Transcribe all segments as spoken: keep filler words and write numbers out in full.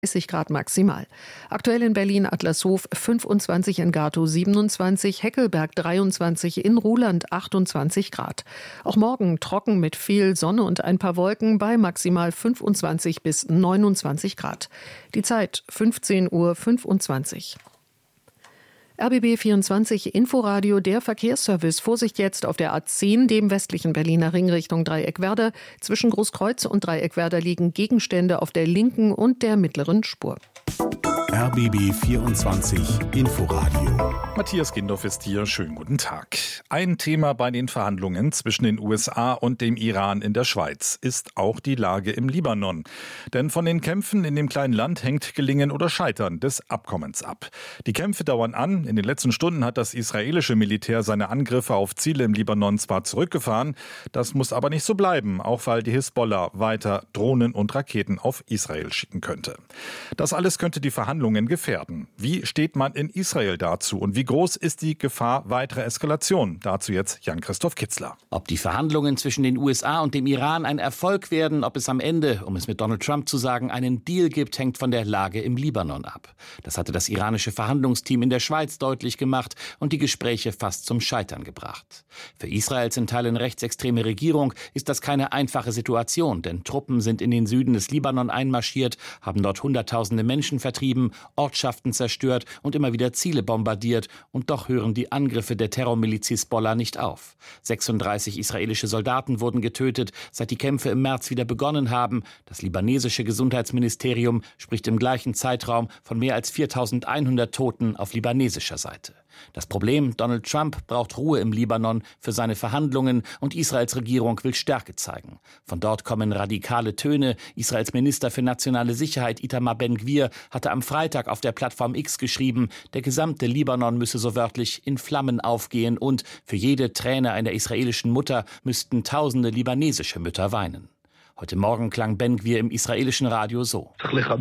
dreißig Grad maximal. Aktuell in Berlin Adlershof fünfundzwanzig, in Gatow siebenundzwanzig, Heckelberg dreiundzwanzig, in Ruhland achtundzwanzig Grad. Auch morgen trocken mit viel Sonne und ein paar Wolken bei maximal fünfundzwanzig bis neunundzwanzig Grad. Die Zeit fünfzehn Uhr fünfundzwanzig. R B B vierundzwanzig Inforadio, der Verkehrsservice. Vorsicht jetzt auf der A zehn, dem westlichen Berliner Ring Richtung Dreieckwerder. Zwischen Großkreuz und Dreieckwerder liegen Gegenstände auf der linken und der mittleren Spur. R B B vierundzwanzig Inforadio. Matthias Gindorf ist hier. Schönen guten Tag. Ein Thema bei den Verhandlungen zwischen den U S A und dem Iran in der Schweiz ist auch die Lage im Libanon. Denn von den Kämpfen in dem kleinen Land hängt Gelingen oder Scheitern des Abkommens ab. Die Kämpfe dauern an. In den letzten Stunden hat das israelische Militär seine Angriffe auf Ziele im Libanon zwar zurückgefahren, das muss aber nicht so bleiben, auch weil die Hisbollah weiter Drohnen und Raketen auf Israel schicken könnte. Das alles könnte die Verhandlungen gefährden. Wie steht man in Israel dazu und wie groß ist die Gefahr weiterer Eskalation? Dazu jetzt Jan-Christoph Kitzler. Ob die Verhandlungen zwischen den U S A und dem Iran ein Erfolg werden, ob es am Ende, um es mit Donald Trump zu sagen, einen Deal gibt, hängt von der Lage im Libanon ab. Das hatte das iranische Verhandlungsteam in der Schweiz deutlich gemacht und die Gespräche fast zum Scheitern gebracht. Für Israels in Teilen rechtsextreme Regierung ist das keine einfache Situation, denn Truppen sind in den Süden des Libanon einmarschiert, haben dort Hunderttausende Menschen vertrieben, Ortschaften zerstört und immer wieder Ziele bombardiert. Und doch hören die Angriffe der Terrormiliz Hisbollah nicht auf. sechsunddreißig israelische Soldaten wurden getötet, seit die Kämpfe im März wieder begonnen haben. Das libanesische Gesundheitsministerium spricht im gleichen Zeitraum von mehr als viertausendeinhundert Toten auf libanesischer Seite. Das Problem: Donald Trump braucht Ruhe im Libanon für seine Verhandlungen und Israels Regierung will Stärke zeigen. Von dort kommen radikale Töne. Israels Minister für nationale Sicherheit Itamar Ben-Gvir hatte am Freitag auf der Plattform X geschrieben, der gesamte Libanon müsse so wörtlich in Flammen aufgehen und für jede Träne einer israelischen Mutter müssten tausende libanesische Mütter weinen. Heute Morgen klang Ben-Gvir im israelischen Radio so: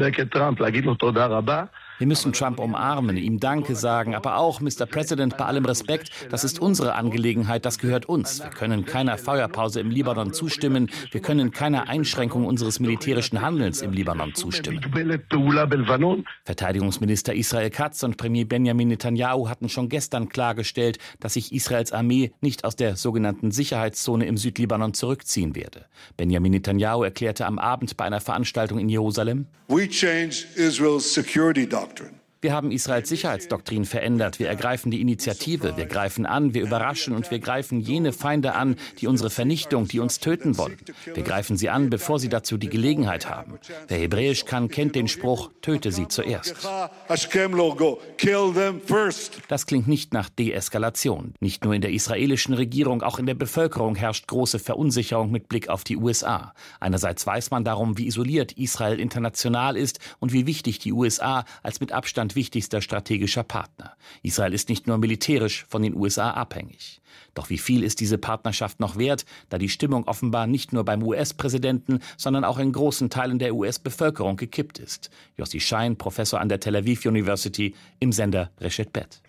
Wir müssen Trump umarmen, ihm Danke sagen, aber auch, Mister President, bei allem Respekt, das ist unsere Angelegenheit, das gehört uns. Wir können keiner Feuerpause im Libanon zustimmen, wir können keiner Einschränkung unseres militärischen Handelns im Libanon zustimmen. Verteidigungsminister Israel Katz und Premier Benjamin Netanyahu hatten schon gestern klargestellt, dass sich Israels Armee nicht aus der sogenannten Sicherheitszone im Südlibanon zurückziehen werde. Benjamin Netanyahu erklärte am Abend bei einer Veranstaltung in Jerusalem: We changed Israel's security doctrine. Wir haben Israels Sicherheitsdoktrin verändert. Wir ergreifen die Initiative. Wir greifen an, wir überraschen und wir greifen jene Feinde an, die unsere Vernichtung, die uns töten wollen. Wir greifen sie an, bevor sie dazu die Gelegenheit haben. Wer Hebräisch kann, kennt den Spruch: Töte sie zuerst. Das klingt nicht nach Deeskalation. Nicht nur in der israelischen Regierung, auch in der Bevölkerung herrscht große Verunsicherung mit Blick auf die U S A. Einerseits weiß man darum, wie isoliert Israel international ist und wie wichtig die U S A als mit Abstand wichtigster strategischer Partner. Israel ist nicht nur militärisch von den U S A abhängig. Doch wie viel ist diese Partnerschaft noch wert, da die Stimmung offenbar nicht nur beim U S-Präsidenten, sondern auch in großen Teilen der U S-Bevölkerung gekippt ist? Yossi Schein, Professor an der Tel Aviv University, im Sender Reshet Bet.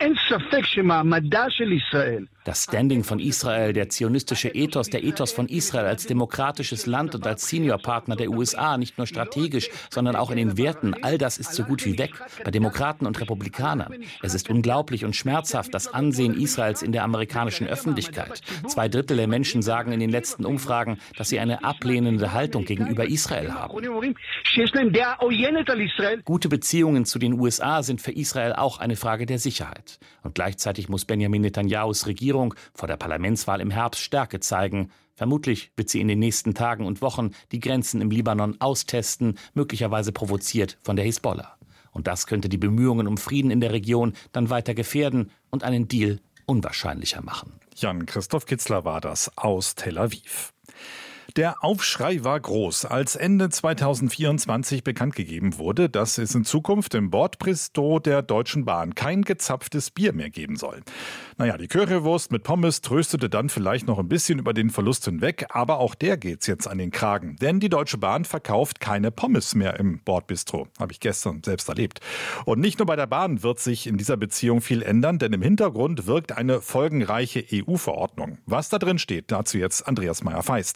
Das Standing von Israel, der zionistische Ethos, der Ethos von Israel als demokratisches Land und als Seniorpartner der U S A, nicht nur strategisch, sondern auch in den Werten, all das ist so gut wie weg. Bei Demokraten und Republikanern. Es ist unglaublich und schmerzhaft, das Ansehen Israels in der amerikanischen Öffentlichkeit. Zwei Drittel der Menschen sagen in den letzten Umfragen, dass sie eine ablehnende Haltung gegenüber Israel haben. Gute Beziehungen zu den U S A sind für Israel auch eine Frage der Sicherheit. Und gleichzeitig muss Benjamin Netanyahus Regierung vor der Parlamentswahl im Herbst Stärke zeigen. Vermutlich wird sie in den nächsten Tagen und Wochen die Grenzen im Libanon austesten, möglicherweise provoziert von der Hisbollah. Und das könnte die Bemühungen um Frieden in der Region dann weiter gefährden und einen Deal unwahrscheinlicher machen. Jan-Christoph Kitzler war das aus Tel Aviv. Der Aufschrei war groß, als Ende zweitausendvierundzwanzig bekannt gegeben wurde, dass es in Zukunft im Bordbistro der Deutschen Bahn kein gezapftes Bier mehr geben soll. Naja, die Currywurst mit Pommes tröstete dann vielleicht noch ein bisschen über den Verlust hinweg, aber auch der geht's jetzt an den Kragen. Denn die Deutsche Bahn verkauft keine Pommes mehr im Bordbistro. Habe ich gestern selbst erlebt. Und nicht nur bei der Bahn wird sich in dieser Beziehung viel ändern, denn im Hintergrund wirkt eine folgenreiche E U-Verordnung. Was da drin steht, dazu jetzt Andreas Meyer-Feist aus dem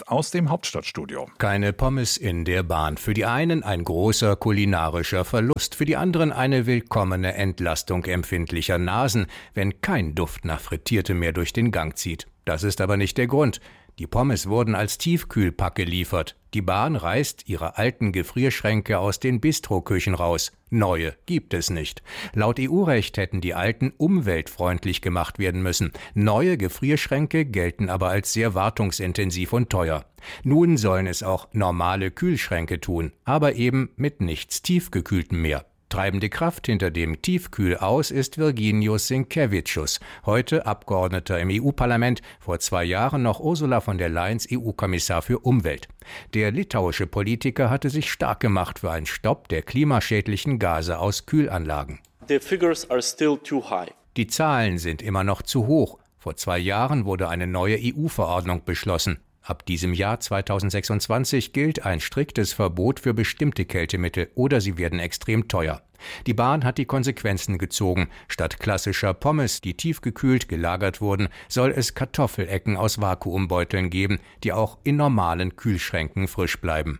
dem Hauptstadtstudio. Keine Pommes in der Bahn. Für die einen ein großer kulinarischer Verlust, für die anderen eine willkommene Entlastung empfindlicher Nasen, wenn kein Duft nach Frittierte mehr durch den Gang zieht. Das ist aber nicht der Grund. Die Pommes wurden als Tiefkühlpack geliefert. Die Bahn reißt ihre alten Gefrierschränke aus den Bistroküchen raus. Neue gibt es nicht. Laut E U-Recht hätten die alten umweltfreundlich gemacht werden müssen. Neue Gefrierschränke gelten aber als sehr wartungsintensiv und teuer. Nun sollen es auch normale Kühlschränke tun, aber eben mit nichts Tiefgekühltem mehr. Treibende Kraft hinter dem Tiefkühl-Aus ist Virginijus Sinkevicius, heute Abgeordneter im E U-Parlament, vor zwei Jahren noch Ursula von der Leyens E U-Kommissar für Umwelt. Der litauische Politiker hatte sich stark gemacht für einen Stopp der klimaschädlichen Gase aus Kühlanlagen. The figures are still too high. Die Zahlen sind immer noch zu hoch. Vor zwei Jahren wurde eine neue E U-Verordnung beschlossen. Ab diesem Jahr zweitausendsechsundzwanzig gilt ein striktes Verbot für bestimmte Kältemittel oder sie werden extrem teuer. Die Bahn hat die Konsequenzen gezogen. Statt klassischer Pommes, die tiefgekühlt gelagert wurden, soll es Kartoffelecken aus Vakuumbeuteln geben, die auch in normalen Kühlschränken frisch bleiben.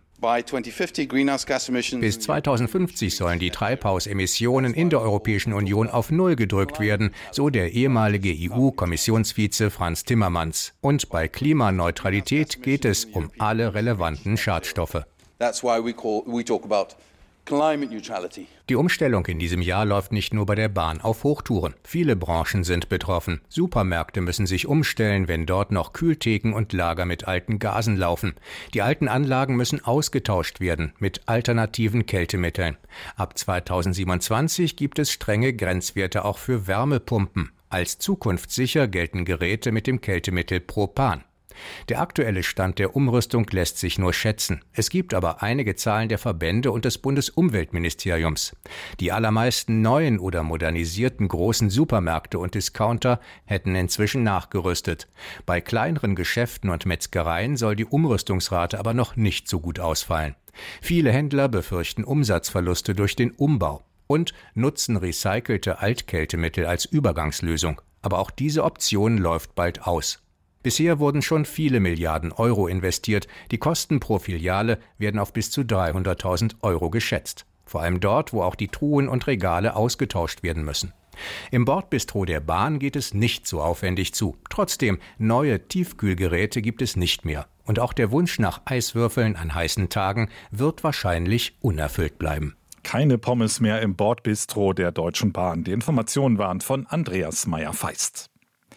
Bis zweitausendfünfzig sollen die Treibhausemissionen in der Europäischen Union auf Null gedrückt werden, so der ehemalige E U-Kommissionsvize Frans Timmermans. Und bei Klimaneutralität geht es um alle relevanten Schadstoffe. Die Umstellung in diesem Jahr läuft nicht nur bei der Bahn auf Hochtouren. Viele Branchen sind betroffen. Supermärkte müssen sich umstellen, wenn dort noch Kühltheken und Lager mit alten Gasen laufen. Die alten Anlagen müssen ausgetauscht werden mit alternativen Kältemitteln. Ab zweitausendsiebenundzwanzig gibt es strenge Grenzwerte auch für Wärmepumpen. Als zukunftssicher gelten Geräte mit dem Kältemittel Propan. Der aktuelle Stand der Umrüstung lässt sich nur schätzen. Es gibt aber einige Zahlen der Verbände und des Bundesumweltministeriums. Die allermeisten neuen oder modernisierten großen Supermärkte und Discounter hätten inzwischen nachgerüstet. Bei kleineren Geschäften und Metzgereien soll die Umrüstungsrate aber noch nicht so gut ausfallen. Viele Händler befürchten Umsatzverluste durch den Umbau und nutzen recycelte Altkältemittel als Übergangslösung. Aber auch diese Option läuft bald aus. Bisher wurden schon viele Milliarden Euro investiert. Die Kosten pro Filiale werden auf bis zu dreihunderttausend Euro geschätzt. Vor allem dort, wo auch die Truhen und Regale ausgetauscht werden müssen. Im Bordbistro der Bahn geht es nicht so aufwendig zu. Trotzdem, neue Tiefkühlgeräte gibt es nicht mehr. Und auch der Wunsch nach Eiswürfeln an heißen Tagen wird wahrscheinlich unerfüllt bleiben. Keine Pommes mehr im Bordbistro der Deutschen Bahn. Die Informationen waren von Andreas Meyer-Feist.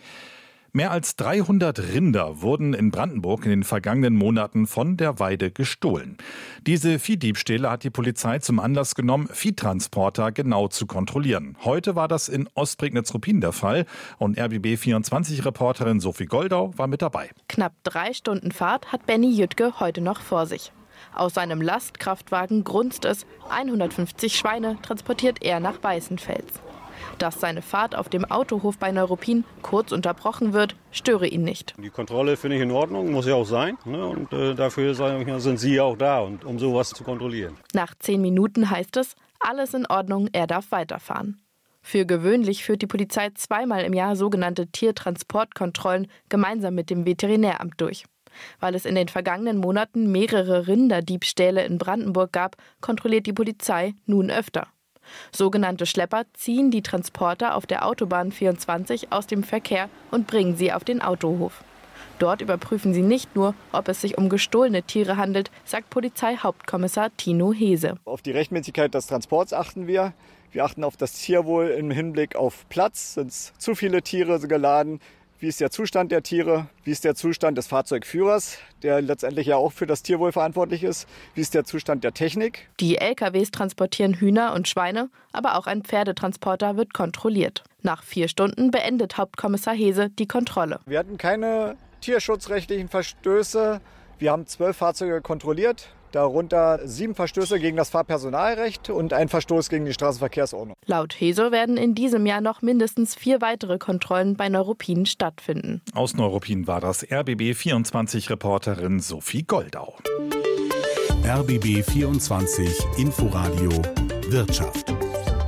Mehr als dreihundert Rinder wurden in Brandenburg in den vergangenen Monaten von der Weide gestohlen. Diese Viehdiebstähle hat die Polizei zum Anlass genommen, Viehtransporter genau zu kontrollieren. Heute war das in Ostprignitz-Ruppin der Fall und R B B vierundzwanzig-Reporterin Sophie Goldau war mit dabei. Knapp drei Stunden Fahrt hat Benny Jüttke heute noch vor sich. Aus seinem Lastkraftwagen grunzt es, hundertfünfzig Schweine transportiert er nach Weißenfels. Dass seine Fahrt auf dem Autohof bei Neuruppin kurz unterbrochen wird, störe ihn nicht. Die Kontrolle finde ich in Ordnung, muss ja auch sein. Ne? Und äh, dafür sind Sie auch da, und, um sowas zu kontrollieren. Nach zehn Minuten heißt es, alles in Ordnung, er darf weiterfahren. Für gewöhnlich führt die Polizei zweimal im Jahr sogenannte Tiertransportkontrollen gemeinsam mit dem Veterinäramt durch. Weil es in den vergangenen Monaten mehrere Rinderdiebstähle in Brandenburg gab, kontrolliert die Polizei nun öfter. Sogenannte Schlepper ziehen die Transporter auf der Autobahn vierundzwanzig aus dem Verkehr und bringen sie auf den Autohof. Dort überprüfen sie nicht nur, ob es sich um gestohlene Tiere handelt, sagt Polizeihauptkommissar Tino Hese. Auf die Rechtmäßigkeit des Transports achten wir. Wir achten auf das Tierwohl im Hinblick auf Platz. Sind es zu viele Tiere geladen? Wie ist der Zustand der Tiere? Wie ist der Zustand des Fahrzeugführers, der letztendlich ja auch für das Tierwohl verantwortlich ist? Wie ist der Zustand der Technik? Die L K Ws transportieren Hühner und Schweine, aber auch ein Pferdetransporter wird kontrolliert. Nach vier Stunden beendet Hauptkommissar Hese die Kontrolle. Wir hatten keine tierschutzrechtlichen Verstöße. Wir haben zwölf Fahrzeuge kontrolliert. Darunter sieben Verstöße gegen das Fahrpersonalrecht und ein Verstoß gegen die Straßenverkehrsordnung. Laut Hese werden in diesem Jahr noch mindestens vier weitere Kontrollen bei Neuruppin stattfinden. Aus Neuruppin war das R B B vierundzwanzig-Reporterin Sophie Goldau. R B B vierundzwanzig Inforadio Wirtschaft.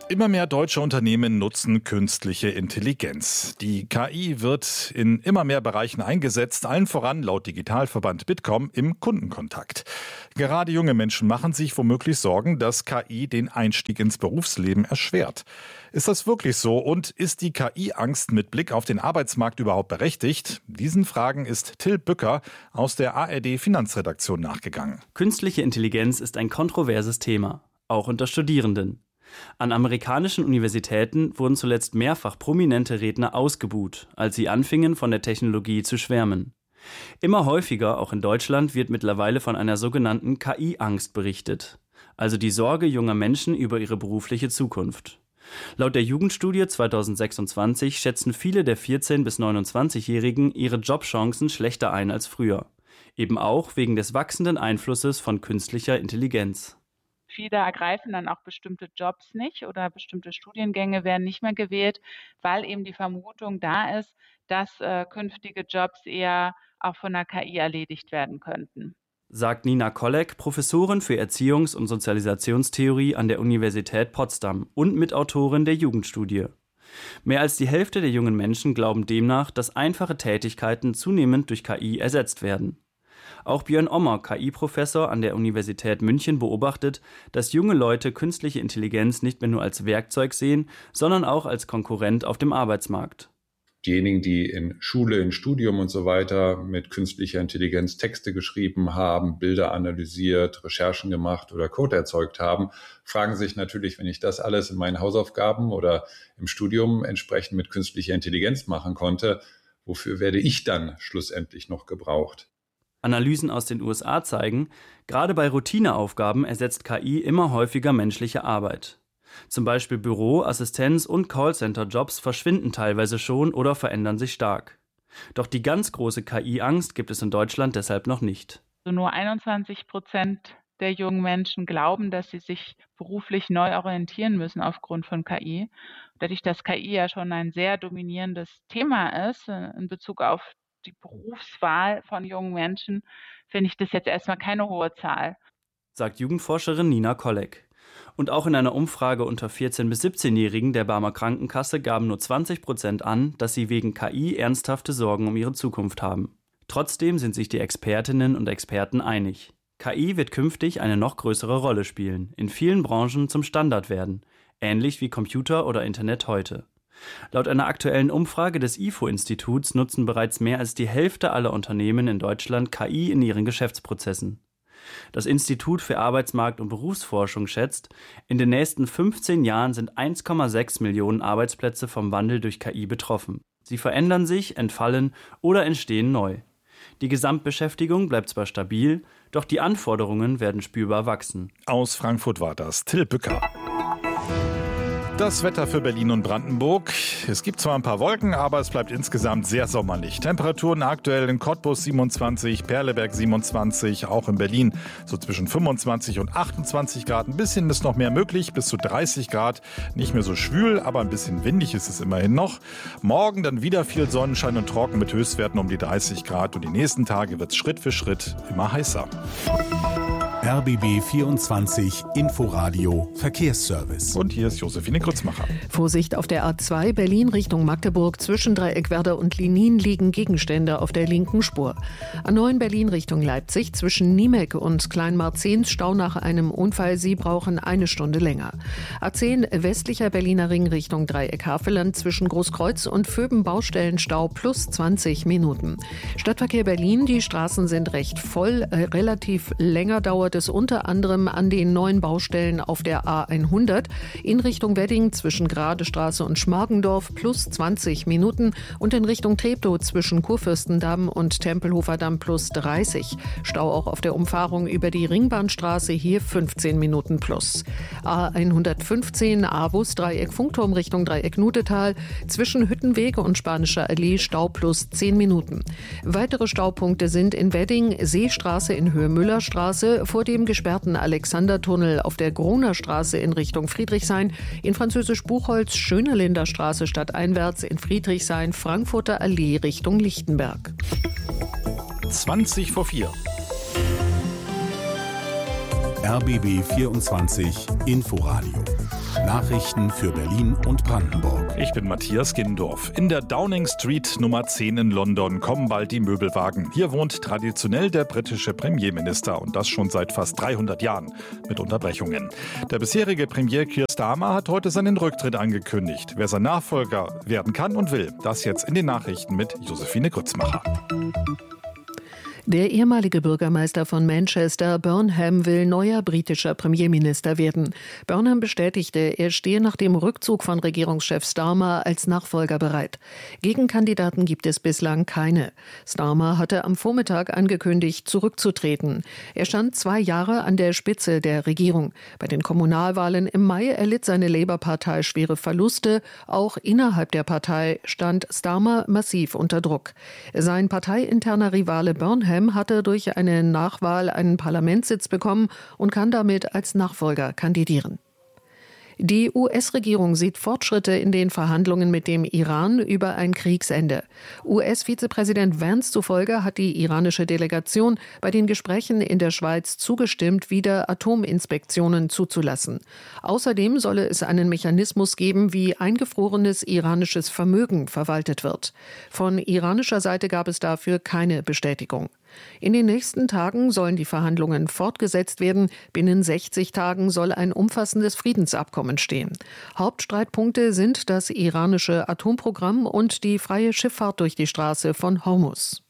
Immer mehr deutsche Unternehmen nutzen künstliche Intelligenz. Die K I wird in immer mehr Bereichen eingesetzt, allen voran laut Digitalverband Bitkom im Kundenkontakt. Gerade junge Menschen machen sich womöglich Sorgen, dass K I den Einstieg ins Berufsleben erschwert. Ist das wirklich so und ist die K I-Angst mit Blick auf den Arbeitsmarkt überhaupt berechtigt? Diesen Fragen ist Till Bücker aus der A R D-Finanzredaktion nachgegangen. Künstliche Intelligenz ist ein kontroverses Thema, auch unter Studierenden. An amerikanischen Universitäten wurden zuletzt mehrfach prominente Redner ausgebuht, als sie anfingen, von der Technologie zu schwärmen. Immer häufiger, auch in Deutschland, wird mittlerweile von einer sogenannten K I-Angst berichtet, also die Sorge junger Menschen über ihre berufliche Zukunft. Laut der Jugendstudie zweitausendsechsundzwanzig schätzen viele der vierzehn- bis neunundzwanzigjährigen ihre Jobchancen schlechter ein als früher, eben auch wegen des wachsenden Einflusses von künstlicher Intelligenz. Viele ergreifen dann auch bestimmte Jobs nicht oder bestimmte Studiengänge werden nicht mehr gewählt, weil eben die Vermutung da ist, dass äh, künftige Jobs eher auch von der K I erledigt werden könnten. Sagt Nina Kolek, Professorin für Erziehungs- und Sozialisationstheorie an der Universität Potsdam und Mitautorin der Jugendstudie. Mehr als die Hälfte der jungen Menschen glauben demnach, dass einfache Tätigkeiten zunehmend durch K I ersetzt werden. Auch Björn Ommer, K I-Professor an der Universität München, beobachtet, dass junge Leute künstliche Intelligenz nicht mehr nur als Werkzeug sehen, sondern auch als Konkurrent auf dem Arbeitsmarkt. Diejenigen, die in Schule, in Studium und so weiter mit künstlicher Intelligenz Texte geschrieben haben, Bilder analysiert, Recherchen gemacht oder Code erzeugt haben, fragen sich natürlich, wenn ich das alles in meinen Hausaufgaben oder im Studium entsprechend mit künstlicher Intelligenz machen konnte, wofür werde ich dann schlussendlich noch gebraucht? Analysen aus den U S A zeigen, gerade bei Routineaufgaben ersetzt K I immer häufiger menschliche Arbeit. Zum Beispiel Büro-, Assistenz- und Callcenter-Jobs verschwinden teilweise schon oder verändern sich stark. Doch die ganz große K I-Angst gibt es in Deutschland deshalb noch nicht. Also nur einundzwanzig Prozent der jungen Menschen glauben, dass sie sich beruflich neu orientieren müssen aufgrund von K I. Dadurch, dass K I ja schon ein sehr dominierendes Thema ist in Bezug auf die Berufswahl von jungen Menschen, finde ich das jetzt erstmal keine hohe Zahl. Sagt Jugendforscherin Nina Kolek. Und auch in einer Umfrage unter vierzehn- bis siebzehnjährigen der Barmer Krankenkasse gaben nur zwanzig Prozent an, dass sie wegen K I ernsthafte Sorgen um ihre Zukunft haben. Trotzdem sind sich die Expertinnen und Experten einig. K I wird künftig eine noch größere Rolle spielen, in vielen Branchen zum Standard werden, ähnlich wie Computer oder Internet heute. Laut einer aktuellen Umfrage des I F O-Instituts nutzen bereits mehr als die Hälfte aller Unternehmen in Deutschland K I in ihren Geschäftsprozessen. Das Institut für Arbeitsmarkt- und Berufsforschung schätzt, in den nächsten fünfzehn Jahren sind eins Komma sechs Millionen Arbeitsplätze vom Wandel durch K I betroffen. Sie verändern sich, entfallen oder entstehen neu. Die Gesamtbeschäftigung bleibt zwar stabil, doch die Anforderungen werden spürbar wachsen. Aus Frankfurt war das Till Bücker. Das Wetter für Berlin und Brandenburg. Es gibt zwar ein paar Wolken, aber es bleibt insgesamt sehr sommerlich. Temperaturen aktuell in Cottbus siebenundzwanzig, Perleberg siebenundzwanzig, auch in Berlin so zwischen fünfundzwanzig und achtundzwanzig Grad. Ein bisschen ist noch mehr möglich, bis zu dreißig Grad. Nicht mehr so schwül, aber ein bisschen windig ist es immerhin noch. Morgen dann wieder viel Sonnenschein und trocken mit Höchstwerten um die dreißig Grad. Und die nächsten Tage wird es Schritt für Schritt immer heißer. R B B vierundzwanzig Inforadio Verkehrsservice. Und hier ist Josephine Grützmacher. Vorsicht auf der A zwei Berlin Richtung Magdeburg. Zwischen Dreieckwerder und Linin liegen Gegenstände auf der linken Spur. A neun Berlin Richtung Leipzig. Zwischen Niemek und Kleinmarzens Stau nach einem Unfall. Sie brauchen eine Stunde länger. A zehn westlicher Berliner Ring Richtung Dreieck Havelland. Zwischen Großkreuz und Vöben Baustellenstau plus zwanzig Minuten. Stadtverkehr Berlin. Die Straßen sind recht voll. Äh, relativ länger dauert es unter anderem an den neuen Baustellen auf der A hundert in Richtung Wedding zwischen Gradestraße und Schmargendorf plus zwanzig Minuten und in Richtung Treptow zwischen Kurfürstendamm und Tempelhofer Damm plus dreißig. Stau auch auf der Umfahrung über die Ringbahnstraße, hier fünfzehn Minuten plus. A hundertfünfzehn Avus Dreieck Funkturm Richtung Dreieck Nudetal zwischen Hüttenwege und Spanischer Allee Stau plus zehn Minuten. Weitere Staupunkte sind in Wedding, Seestraße in Höhe Müllerstraße, vor dem gesperrten Alexandertunnel auf der Groner Straße in Richtung Friedrichshain, in Französisch Buchholz Schönerlinder Straße stadteinwärts, in Friedrichshain Frankfurter Allee Richtung Lichtenberg. zwanzig vor vier. R B B vierundzwanzig Inforadio Nachrichten für Berlin und Brandenburg. Ich bin Matthias Gindorf. In der Downing Street Nummer zehn in London kommen bald die Möbelwagen. Hier wohnt traditionell der britische Premierminister und das schon seit fast dreihundert Jahren mit Unterbrechungen. Der bisherige Premier Keir Starmer hat heute seinen Rücktritt angekündigt. Wer sein Nachfolger werden kann und will, das jetzt in den Nachrichten mit Josephine Grützmacher. Der ehemalige Bürgermeister von Manchester, Burnham, will neuer britischer Premierminister werden. Burnham bestätigte, er stehe nach dem Rückzug von Regierungschef Starmer als Nachfolger bereit. Gegenkandidaten gibt es bislang keine. Starmer hatte am Vormittag angekündigt, zurückzutreten. Er stand zwei Jahre an der Spitze der Regierung. Bei den Kommunalwahlen im Mai erlitt seine Labour-Partei schwere Verluste. Auch innerhalb der Partei stand Starmer massiv unter Druck. Sein parteiinterner Rivale Burnham hatte durch eine Nachwahl einen Parlamentssitz bekommen und kann damit als Nachfolger kandidieren. Die U S-Regierung sieht Fortschritte in den Verhandlungen mit dem Iran über ein Kriegsende. U S-Vizepräsident Vance zufolge hat die iranische Delegation bei den Gesprächen in der Schweiz zugestimmt, wieder Atominspektionen zuzulassen. Außerdem solle es einen Mechanismus geben, wie eingefrorenes iranisches Vermögen verwaltet wird. Von iranischer Seite gab es dafür keine Bestätigung. In den nächsten Tagen sollen die Verhandlungen fortgesetzt werden. Binnen sechzig Tagen soll ein umfassendes Friedensabkommen stehen. Hauptstreitpunkte sind das iranische Atomprogramm und die freie Schifffahrt durch die Straße von Hormuz.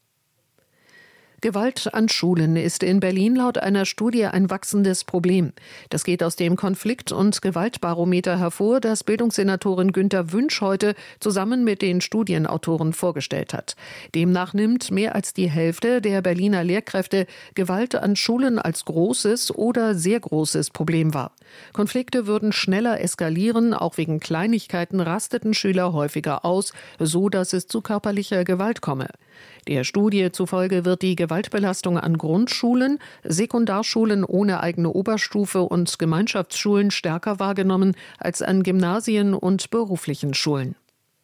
Gewalt an Schulen ist in Berlin laut einer Studie ein wachsendes Problem. Das geht aus dem Konflikt- und Gewaltbarometer hervor, das Bildungssenatorin Günter Wünsch heute zusammen mit den Studienautoren vorgestellt hat. Demnach nimmt mehr als die Hälfte der Berliner Lehrkräfte Gewalt an Schulen als großes oder sehr großes Problem wahr. Konflikte würden schneller eskalieren, auch wegen Kleinigkeiten rasteten Schüler häufiger aus, so dass es zu körperlicher Gewalt komme. Der Studie zufolge wird die Gewaltbelastung an Grundschulen, Sekundarschulen ohne eigene Oberstufe und Gemeinschaftsschulen stärker wahrgenommen als an Gymnasien und beruflichen Schulen.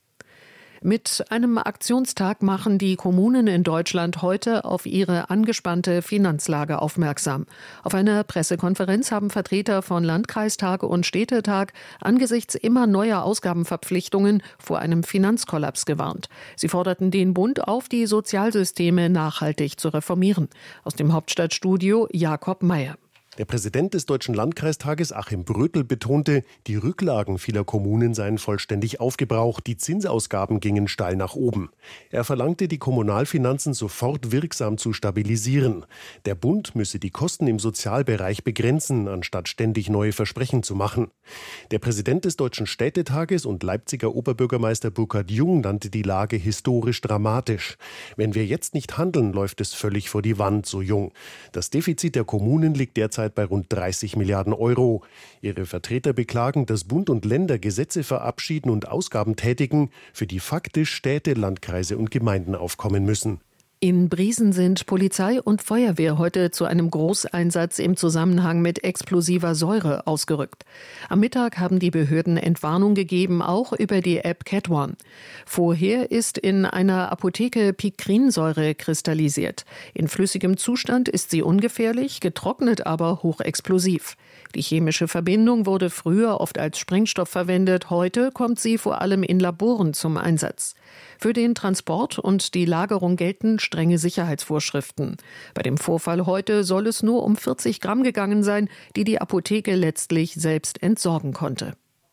Mit einem Aktionstag machen die Kommunen in Deutschland heute auf ihre angespannte Finanzlage aufmerksam. Auf einer Pressekonferenz haben Vertreter von Landkreistag und Städtetag angesichts immer neuer Ausgabenverpflichtungen vor einem Finanzkollaps gewarnt. Sie forderten den Bund auf, die Sozialsysteme nachhaltig zu reformieren. Aus dem Hauptstadtstudio Jakob Mayer. Der Präsident des Deutschen Landkreistages, Achim Brötel, betonte, die Rücklagen vieler Kommunen seien vollständig aufgebraucht, die Zinsausgaben gingen steil nach oben. Er verlangte, die Kommunalfinanzen sofort wirksam zu stabilisieren. Der Bund müsse die Kosten im Sozialbereich begrenzen, anstatt ständig neue Versprechen zu machen. Der Präsident des Deutschen Städtetages und Leipziger Oberbürgermeister Burkhard Jung nannte die Lage historisch dramatisch. Wenn wir jetzt nicht handeln, läuft es völlig vor die Wand, so Jung. Das Defizit der Kommunen liegt derzeit bei rund dreißig Milliarden Euro. Ihre Vertreter beklagen, dass Bund und Länder Gesetze verabschieden und Ausgaben tätigen, für die faktisch Städte, Landkreise und Gemeinden aufkommen müssen. In Briesen sind Polizei und Feuerwehr heute zu einem Großeinsatz im Zusammenhang mit explosiver Säure ausgerückt. Am Mittag haben die Behörden Entwarnung gegeben, auch über die App Cat One. Vorher ist in einer Apotheke Pikrinsäure kristallisiert. In flüssigem Zustand ist sie ungefährlich, getrocknet aber hochexplosiv. Die chemische Verbindung wurde früher oft als Sprengstoff verwendet, heute kommt sie vor allem in Laboren zum Einsatz. Für den Transport und die Lagerung gelten strenge Sicherheitsvorschriften. Bei dem Vorfall heute soll es nur um vierzig Gramm gegangen sein, die die Apotheke letztlich selbst entsorgen konnte.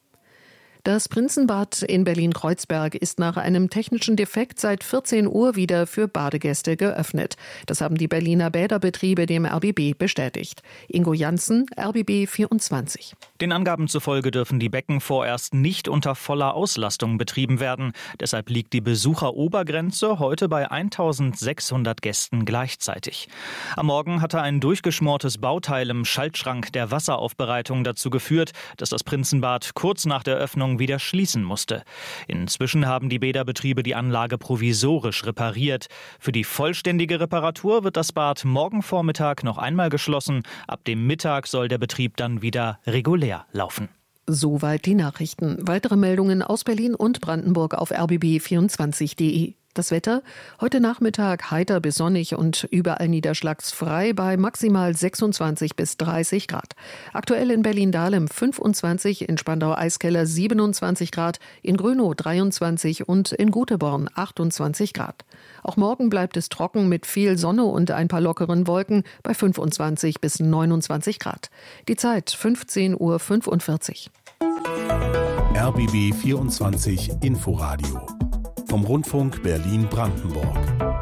Das Prinzenbad in Berlin-Kreuzberg ist nach einem technischen Defekt seit vierzehn Uhr wieder für Badegäste geöffnet. Das haben die Berliner Bäderbetriebe dem R B B bestätigt. Ingo Janssen, R B B vierundzwanzig. Den Angaben zufolge dürfen die Becken vorerst nicht unter voller Auslastung betrieben werden. Deshalb liegt die Besucherobergrenze heute bei eintausendsechshundert Gästen gleichzeitig. Am Morgen hatte ein durchgeschmortes Bauteil im Schaltschrank der Wasseraufbereitung dazu geführt, dass das Prinzenbad kurz nach der Öffnung wieder schließen musste. Inzwischen haben die Bäderbetriebe die Anlage provisorisch repariert. Für die vollständige Reparatur wird das Bad morgen Vormittag noch einmal geschlossen. Ab dem Mittag soll der Betrieb dann wieder regulär laufen. Soweit die Nachrichten. Weitere Meldungen aus Berlin und Brandenburg auf r b b vierundzwanzig punkt d e. Das Wetter? Heute Nachmittag heiter bis sonnig und überall niederschlagsfrei bei maximal sechsundzwanzig bis dreißig Grad. Aktuell in Berlin-Dahlem fünfundzwanzig, in Spandau-Eiskeller siebenundzwanzig Grad, in Grönow dreiundzwanzig und in Guteborn achtundzwanzig Grad. Auch morgen bleibt es trocken mit viel Sonne und ein paar lockeren Wolken bei fünfundzwanzig bis neunundzwanzig Grad. Die Zeit fünfzehn Uhr fünfundvierzig. R B B vierundzwanzig Inforadio vom Rundfunk Berlin-Brandenburg.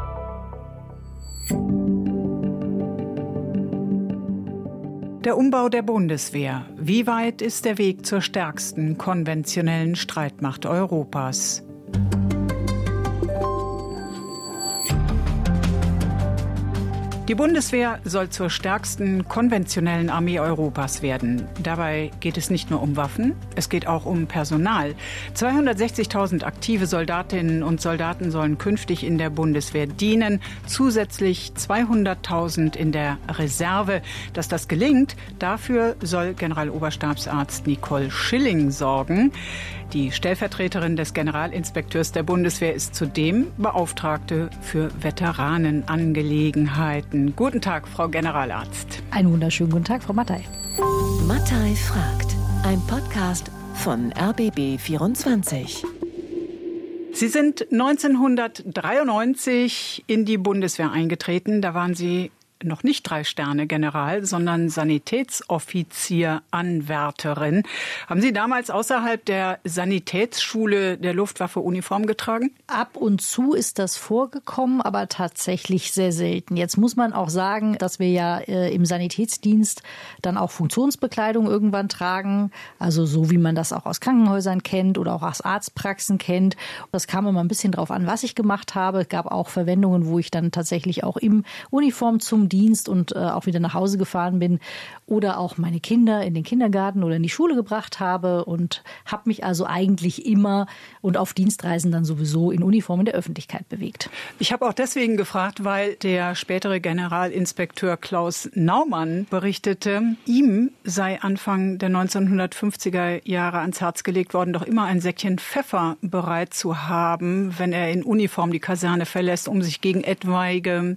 Der Umbau der Bundeswehr. Wie weit ist der Weg zur stärksten konventionellen Streitmacht Europas? Die Bundeswehr soll zur stärksten konventionellen Armee Europas werden. Dabei geht es nicht nur um Waffen, es geht auch um Personal. zweihundertsechzigtausend aktive Soldatinnen und Soldaten sollen künftig in der Bundeswehr dienen, zusätzlich zweihunderttausend in der Reserve. Dass das gelingt, dafür soll Generaloberstabsarzt Nicole Schilling sorgen. Die Stellvertreterin des Generalinspekteurs der Bundeswehr ist zudem Beauftragte für Veteranenangelegenheiten. Guten Tag, Frau Generalarzt. Einen wunderschönen guten Tag, Frau Mattei. Mattei fragt, ein Podcast von R B B vierundzwanzig. Sie sind neunzehnhundertdreiundneunzig in die Bundeswehr eingetreten. Da waren Sie noch nicht Drei-Sterne-General, sondern Sanitätsoffizier-Anwärterin. Haben Sie damals außerhalb der Sanitätsschule der Luftwaffe Uniform getragen? Ab und zu ist das vorgekommen, aber tatsächlich sehr selten. Jetzt muss man auch sagen, dass wir ja äh, im Sanitätsdienst dann auch Funktionsbekleidung irgendwann tragen. Also so wie man das auch aus Krankenhäusern kennt oder auch aus Arztpraxen kennt. Das kam immer ein bisschen drauf an, was ich gemacht habe. Es gab auch Verwendungen, wo ich dann tatsächlich auch im Uniform zum Dienst und äh, auch wieder nach Hause gefahren bin oder auch meine Kinder in den Kindergarten oder in die Schule gebracht habe und habe mich also eigentlich immer und auf Dienstreisen dann sowieso in Uniform in der Öffentlichkeit bewegt. Ich habe auch deswegen gefragt, weil der spätere Generalinspekteur Klaus Naumann berichtete, ihm sei Anfang der neunzehnhundertfünfziger Jahre ans Herz gelegt worden, doch immer ein Säckchen Pfeffer bereit zu haben, wenn er in Uniform die Kaserne verlässt, um sich gegen etwaige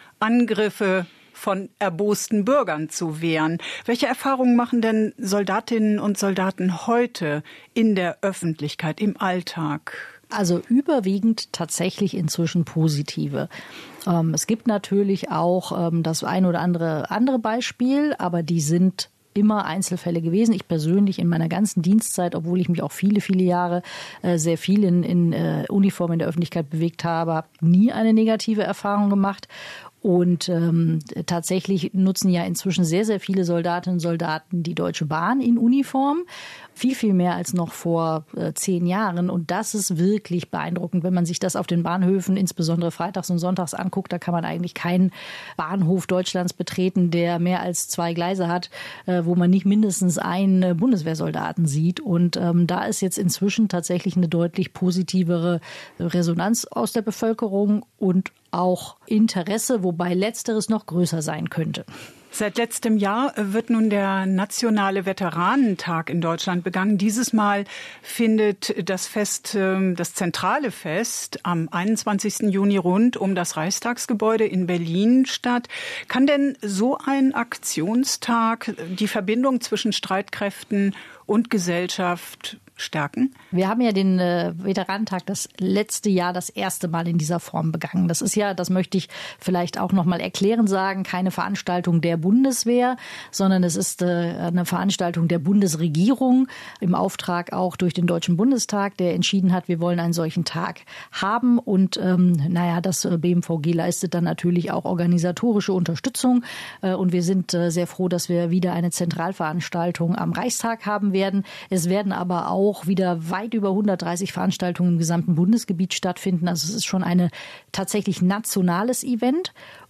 Angriffe von erbosten Bürgern zu wehren. Welche Erfahrungen machen denn Soldatinnen und Soldaten heute in der Öffentlichkeit, im Alltag? Also überwiegend tatsächlich inzwischen positive. Ähm, es gibt natürlich auch ähm, das ein oder andere andere Beispiel, aber die sind immer Einzelfälle gewesen. Ich persönlich in meiner ganzen Dienstzeit, obwohl ich mich auch viele, viele Jahre äh, sehr viel in, in äh, Uniform in der Öffentlichkeit bewegt habe, habe nie eine negative Erfahrung gemacht. Und ähm, tatsächlich nutzen ja inzwischen sehr, sehr viele Soldatinnen und Soldaten die Deutsche Bahn in Uniform. Viel, viel mehr als noch vor äh, zehn Jahren. Und das ist wirklich beeindruckend, wenn man sich das auf den Bahnhöfen, insbesondere freitags und sonntags anguckt. Da kann man eigentlich keinen Bahnhof Deutschlands betreten, der mehr als zwei Gleise hat, äh, wo man nicht mindestens einen äh, Bundeswehrsoldaten sieht. Und ähm, da ist jetzt inzwischen tatsächlich eine deutlich positivere Resonanz aus der Bevölkerung und auch Interesse, wobei letzteres noch größer sein könnte. Seit letztem Jahr wird nun der nationale Veteranentag in Deutschland begangen. Dieses Mal findet das Fest, das zentrale Fest am einundzwanzigsten Juni rund um das Reichstagsgebäude in Berlin statt. Kann denn so ein Aktionstag die Verbindung zwischen Streitkräften und Gesellschaft stärken? Wir haben ja den äh, Veteranentag das letzte Jahr das erste Mal in dieser Form begangen. Das ist ja, das möchte ich vielleicht auch noch mal erklären sagen, keine Veranstaltung der Bundeswehr, sondern es ist äh, eine Veranstaltung der Bundesregierung im Auftrag auch durch den Deutschen Bundestag, der entschieden hat, wir wollen einen solchen Tag haben. Und ähm, naja, das B M V G leistet dann natürlich auch organisatorische Unterstützung. Äh, und wir sind äh, sehr froh, dass wir wieder eine Zentralveranstaltung am Reichstag haben werden. Es werden aber auch auch wieder weit über hundertdreißig Veranstaltungen im gesamten Bundesgebiet stattfinden. Also es ist schon ein tatsächlich nationales Event.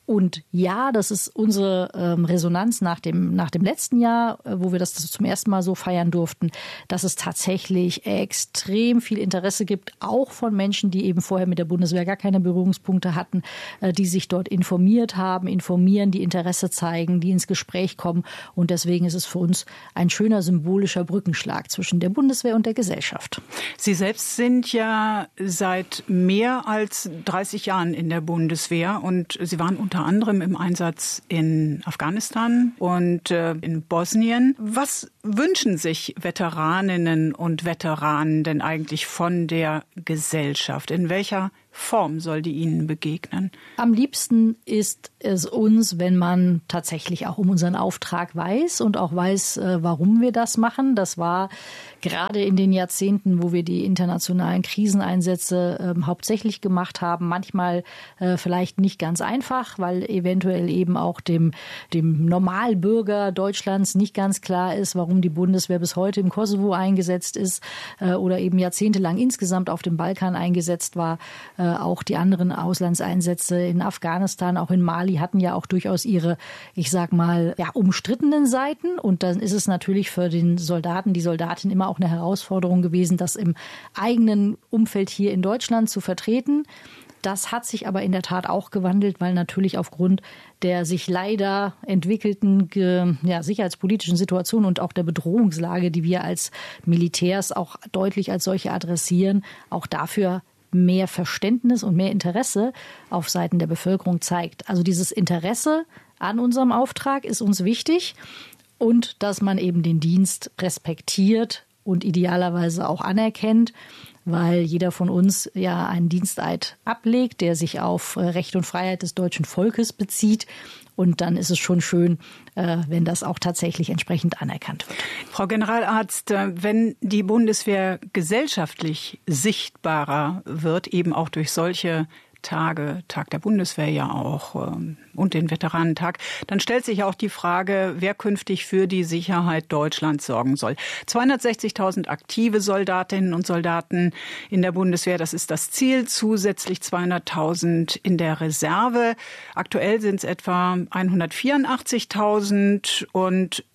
Und ja, das ist unsere ähm, Resonanz nach dem, nach dem letzten Jahr, äh, wo wir das zum ersten Mal so feiern durften, dass es tatsächlich extrem viel Interesse gibt, auch von Menschen, die eben vorher mit der Bundeswehr gar keine Berührungspunkte hatten, äh, die sich dort informiert haben, informieren, die Interesse zeigen, die ins Gespräch kommen. Und deswegen ist es für uns ein schöner symbolischer Brückenschlag zwischen der Bundeswehr und der Gesellschaft. Sie selbst sind ja seit mehr als dreißig Jahren in der Bundeswehr und Sie waren unter unter anderem im Einsatz in Afghanistan und äh, in Bosnien. Was wünschen sich Veteraninnen und Veteranen denn eigentlich von der Gesellschaft? In welcher Form soll die ihnen begegnen? Am liebsten ist es uns, wenn man tatsächlich auch um unseren Auftrag weiß und auch weiß, warum wir das machen. Das war gerade in den Jahrzehnten, wo wir die internationalen Kriseneinsätze äh, hauptsächlich gemacht haben, manchmal äh, vielleicht nicht ganz einfach, weil eventuell eben auch dem, dem Normalbürger Deutschlands nicht ganz klar ist, warum die Bundeswehr bis heute im Kosovo eingesetzt ist äh, oder eben jahrzehntelang insgesamt auf dem Balkan eingesetzt war. Äh, auch die anderen Auslandseinsätze in Afghanistan, auch in Mali hatten ja auch durchaus ihre, ich sag mal, ja, umstrittenen Seiten. Und dann ist es natürlich für den Soldaten, die Soldatin immer auch eine Herausforderung gewesen, das im eigenen Umfeld hier in Deutschland zu vertreten. Das hat sich aber in der Tat auch gewandelt, weil natürlich aufgrund der sich leider entwickelten ja, sicherheitspolitischen Situation und auch der Bedrohungslage, die wir als Militärs auch deutlich als solche adressieren, auch dafür mehr Verständnis und mehr Interesse auf Seiten der Bevölkerung zeigt. Also dieses Interesse an unserem Auftrag ist uns wichtig und dass man eben den Dienst respektiert und idealerweise auch anerkennt, weil jeder von uns ja einen Diensteid ablegt, der sich auf Recht und Freiheit des deutschen Volkes bezieht. Und dann ist es schon schön, wenn das auch tatsächlich entsprechend anerkannt wird. Frau Generalarzt, wenn die Bundeswehr gesellschaftlich sichtbarer wird, eben auch durch solche Tage, Tag der Bundeswehr ja auch und den Veteranentag, dann stellt sich auch die Frage, wer künftig für die Sicherheit Deutschlands sorgen soll. zweihundertsechzigtausend aktive Soldatinnen und Soldaten in der Bundeswehr, das ist das Ziel, zusätzlich zweihunderttausend in der Reserve. Aktuell sind es etwa hundertvierundachtzigtausend und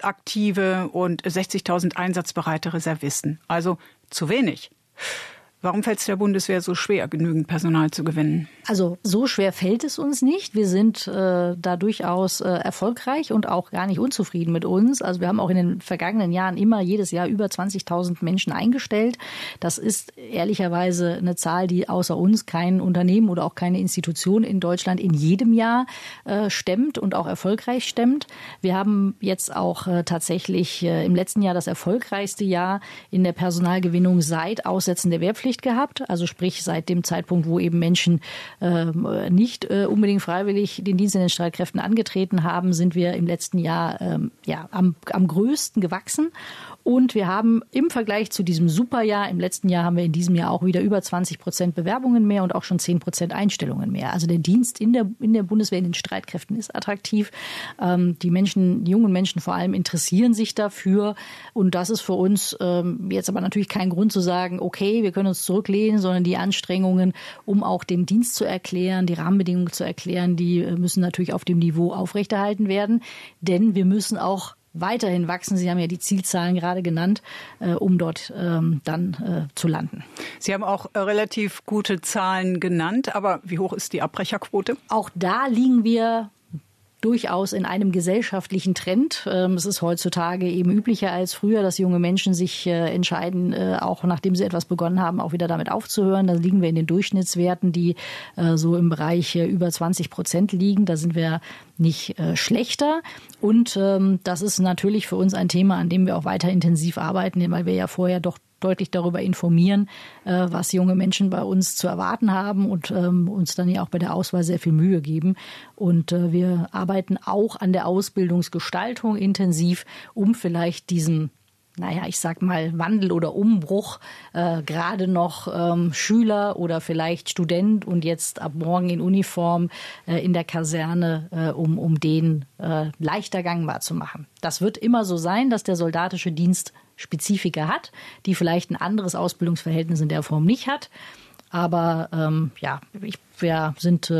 aktive und sechzigtausend einsatzbereite Reservisten. Also zu wenig. Warum fällt es der Bundeswehr so schwer, genügend Personal zu gewinnen? Also so schwer fällt es uns nicht. Wir sind äh, da durchaus äh, erfolgreich und auch gar nicht unzufrieden mit uns. Also wir haben auch in den vergangenen Jahren immer jedes Jahr über zwanzigtausend Menschen eingestellt. Das ist ehrlicherweise eine Zahl, die außer uns kein Unternehmen oder auch keine Institution in Deutschland in jedem Jahr äh, stemmt und auch erfolgreich stemmt. Wir haben jetzt auch äh, tatsächlich äh, im letzten Jahr das erfolgreichste Jahr in der Personalgewinnung seit Aussetzen der Wehrpflicht gehabt, also sprich seit dem Zeitpunkt, wo eben Menschen äh, nicht äh, unbedingt freiwillig den Dienst in den Streitkräften angetreten haben, sind wir im letzten Jahr äh, ja, am, am größten gewachsen. Und wir haben im Vergleich zu diesem Superjahr, im letzten Jahr haben wir in diesem Jahr auch wieder über zwanzig Prozent Bewerbungen mehr und auch schon zehn Prozent Einstellungen mehr. Also der Dienst in der, in der Bundeswehr, in den Streitkräften ist attraktiv. Ähm, die Menschen, die jungen Menschen vor allem interessieren sich dafür. Und das ist für uns ähm, jetzt aber natürlich kein Grund zu sagen, okay, wir können uns zurücklehnen, sondern die Anstrengungen, um auch den Dienst zu erklären, die Rahmenbedingungen zu erklären, die müssen natürlich auf dem Niveau aufrechterhalten werden. Denn wir müssen auch weiterhin wachsen. Sie haben ja die Zielzahlen gerade genannt, äh, um dort ähm, dann äh, zu landen. Sie haben auch äh, relativ gute Zahlen genannt, aber wie hoch ist die Abbrecherquote? Auch da liegen wir durchaus in einem gesellschaftlichen Trend. Es ist heutzutage eben üblicher als früher, dass junge Menschen sich entscheiden, auch nachdem sie etwas begonnen haben, auch wieder damit aufzuhören. Da liegen wir in den Durchschnittswerten, die so im Bereich über zwanzig Prozent liegen. Da sind wir nicht schlechter. Und das ist natürlich für uns ein Thema, an dem wir auch weiter intensiv arbeiten, weil wir ja vorher doch deutlich darüber informieren, was junge Menschen bei uns zu erwarten haben und uns dann ja auch bei der Auswahl sehr viel Mühe geben. Und wir arbeiten auch an der Ausbildungsgestaltung intensiv, um vielleicht diesen, naja, ich sag mal Wandel oder Umbruch, äh, gerade noch ähm, Schüler oder vielleicht Student und jetzt ab morgen in Uniform äh, in der Kaserne, äh, um, um den äh, leichter gangbar zu machen. Das wird immer so sein, dass der soldatische Dienst Spezifika hat, die vielleicht ein anderes Ausbildungsverhältnis in der Form nicht hat. Aber ähm, ja, ich, wir sind äh,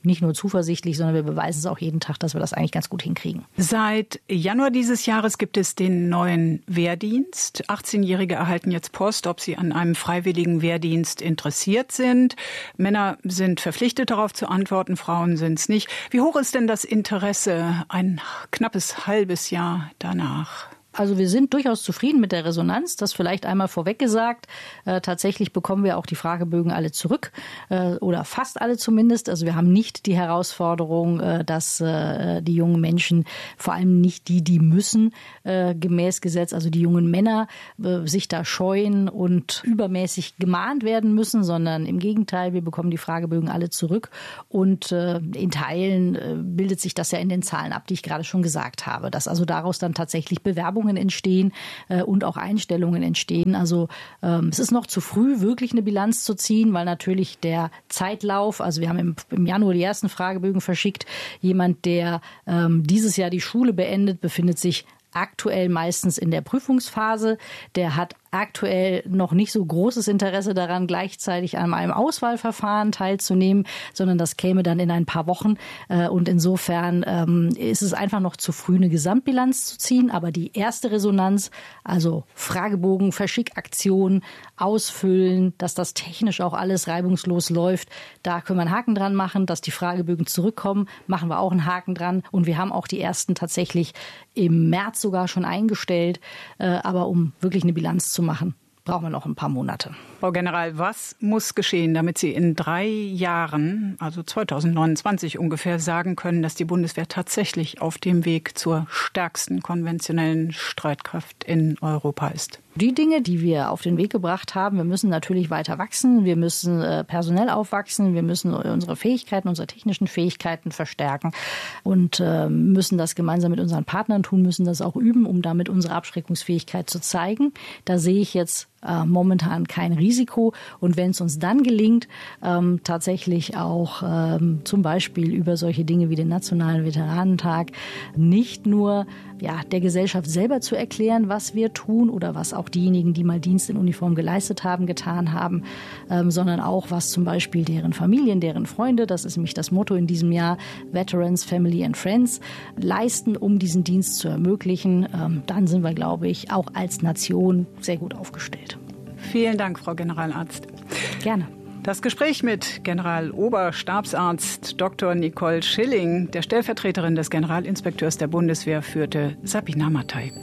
nicht nur zuversichtlich, sondern wir beweisen es auch jeden Tag, dass wir das eigentlich ganz gut hinkriegen. Seit Januar dieses Jahres gibt es den neuen Wehrdienst. achtzehnjährige erhalten jetzt Post, ob sie an einem freiwilligen Wehrdienst interessiert sind. Männer sind verpflichtet, darauf zu antworten, Frauen sind es nicht. Wie hoch ist denn das Interesse ein knappes halbes Jahr danach? Also wir sind durchaus zufrieden mit der Resonanz, das vielleicht einmal vorweg gesagt. Äh, tatsächlich bekommen wir auch die Fragebögen alle zurück äh, oder fast alle zumindest. Also wir haben nicht die Herausforderung, äh, dass äh, die jungen Menschen, vor allem nicht die, die müssen, äh, gemäß Gesetz, also die jungen Männer, äh, sich da scheuen und übermäßig gemahnt werden müssen, sondern im Gegenteil, wir bekommen die Fragebögen alle zurück und äh, in Teilen äh, bildet sich das ja in den Zahlen ab, die ich gerade schon gesagt habe, dass also daraus dann tatsächlich Bewerbungen entstehen äh, und auch Einstellungen entstehen. Also ähm, es ist noch zu früh, wirklich eine Bilanz zu ziehen, weil natürlich der Zeitlauf, also wir haben im, im Januar die ersten Fragebögen verschickt, jemand, der ähm, dieses Jahr die Schule beendet, befindet sich aktuell meistens in der Prüfungsphase. Der hat aktuell noch nicht so großes Interesse daran, gleichzeitig an einem Auswahlverfahren teilzunehmen, sondern das käme dann in ein paar Wochen. Und insofern ist es einfach noch zu früh, eine Gesamtbilanz zu ziehen. Aber die erste Resonanz, also Fragebogen, Verschickaktion, Ausfüllen, dass das technisch auch alles reibungslos läuft, da können wir einen Haken dran machen. Dass die Fragebögen zurückkommen, machen wir auch einen Haken dran. Und wir haben auch die ersten tatsächlich im März sogar schon eingestellt. Aber um wirklich eine Bilanz zu machen, brauchen wir noch ein paar Monate. Frau General, was muss geschehen, damit Sie in drei Jahren, also zweitausendneunundzwanzig ungefähr, sagen können, dass die Bundeswehr tatsächlich auf dem Weg zur stärksten konventionellen Streitkraft in Europa ist? Die Dinge, die wir auf den Weg gebracht haben, wir müssen natürlich weiter wachsen, wir müssen äh, personell aufwachsen, wir müssen unsere Fähigkeiten, unsere technischen Fähigkeiten verstärken und äh, müssen das gemeinsam mit unseren Partnern tun, müssen das auch üben, um damit unsere Abschreckungsfähigkeit zu zeigen. Da sehe ich jetzt äh, momentan kein Risiko. Und wenn es uns dann gelingt, ähm, tatsächlich auch ähm, zum Beispiel über solche Dinge wie den Nationalen Veteranentag nicht nur ja, der Gesellschaft selber zu erklären, was wir tun oder was auch diejenigen, die mal Dienst in Uniform geleistet haben, getan haben, ähm, sondern auch, was zum Beispiel deren Familien, deren Freunde, das ist nämlich das Motto in diesem Jahr, Veterans, Family and Friends, leisten, um diesen Dienst zu ermöglichen. Ähm, dann sind wir, glaube ich, auch als Nation sehr gut aufgestellt. Vielen Dank, Frau Generalarzt. Gerne. Das Gespräch mit Generaloberstabsarzt Doktor Nicole Schilling, der Stellvertreterin des Generalinspekteurs der Bundeswehr, führte Sabina Mattei.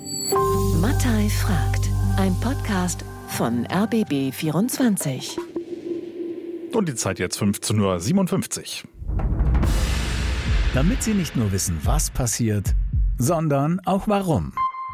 Mattei fragt, ein Podcast von R B B vierundzwanzig. Und die Zeit jetzt fünfzehn Uhr siebenundfünfzig. Damit Sie nicht nur wissen, was passiert, sondern auch warum.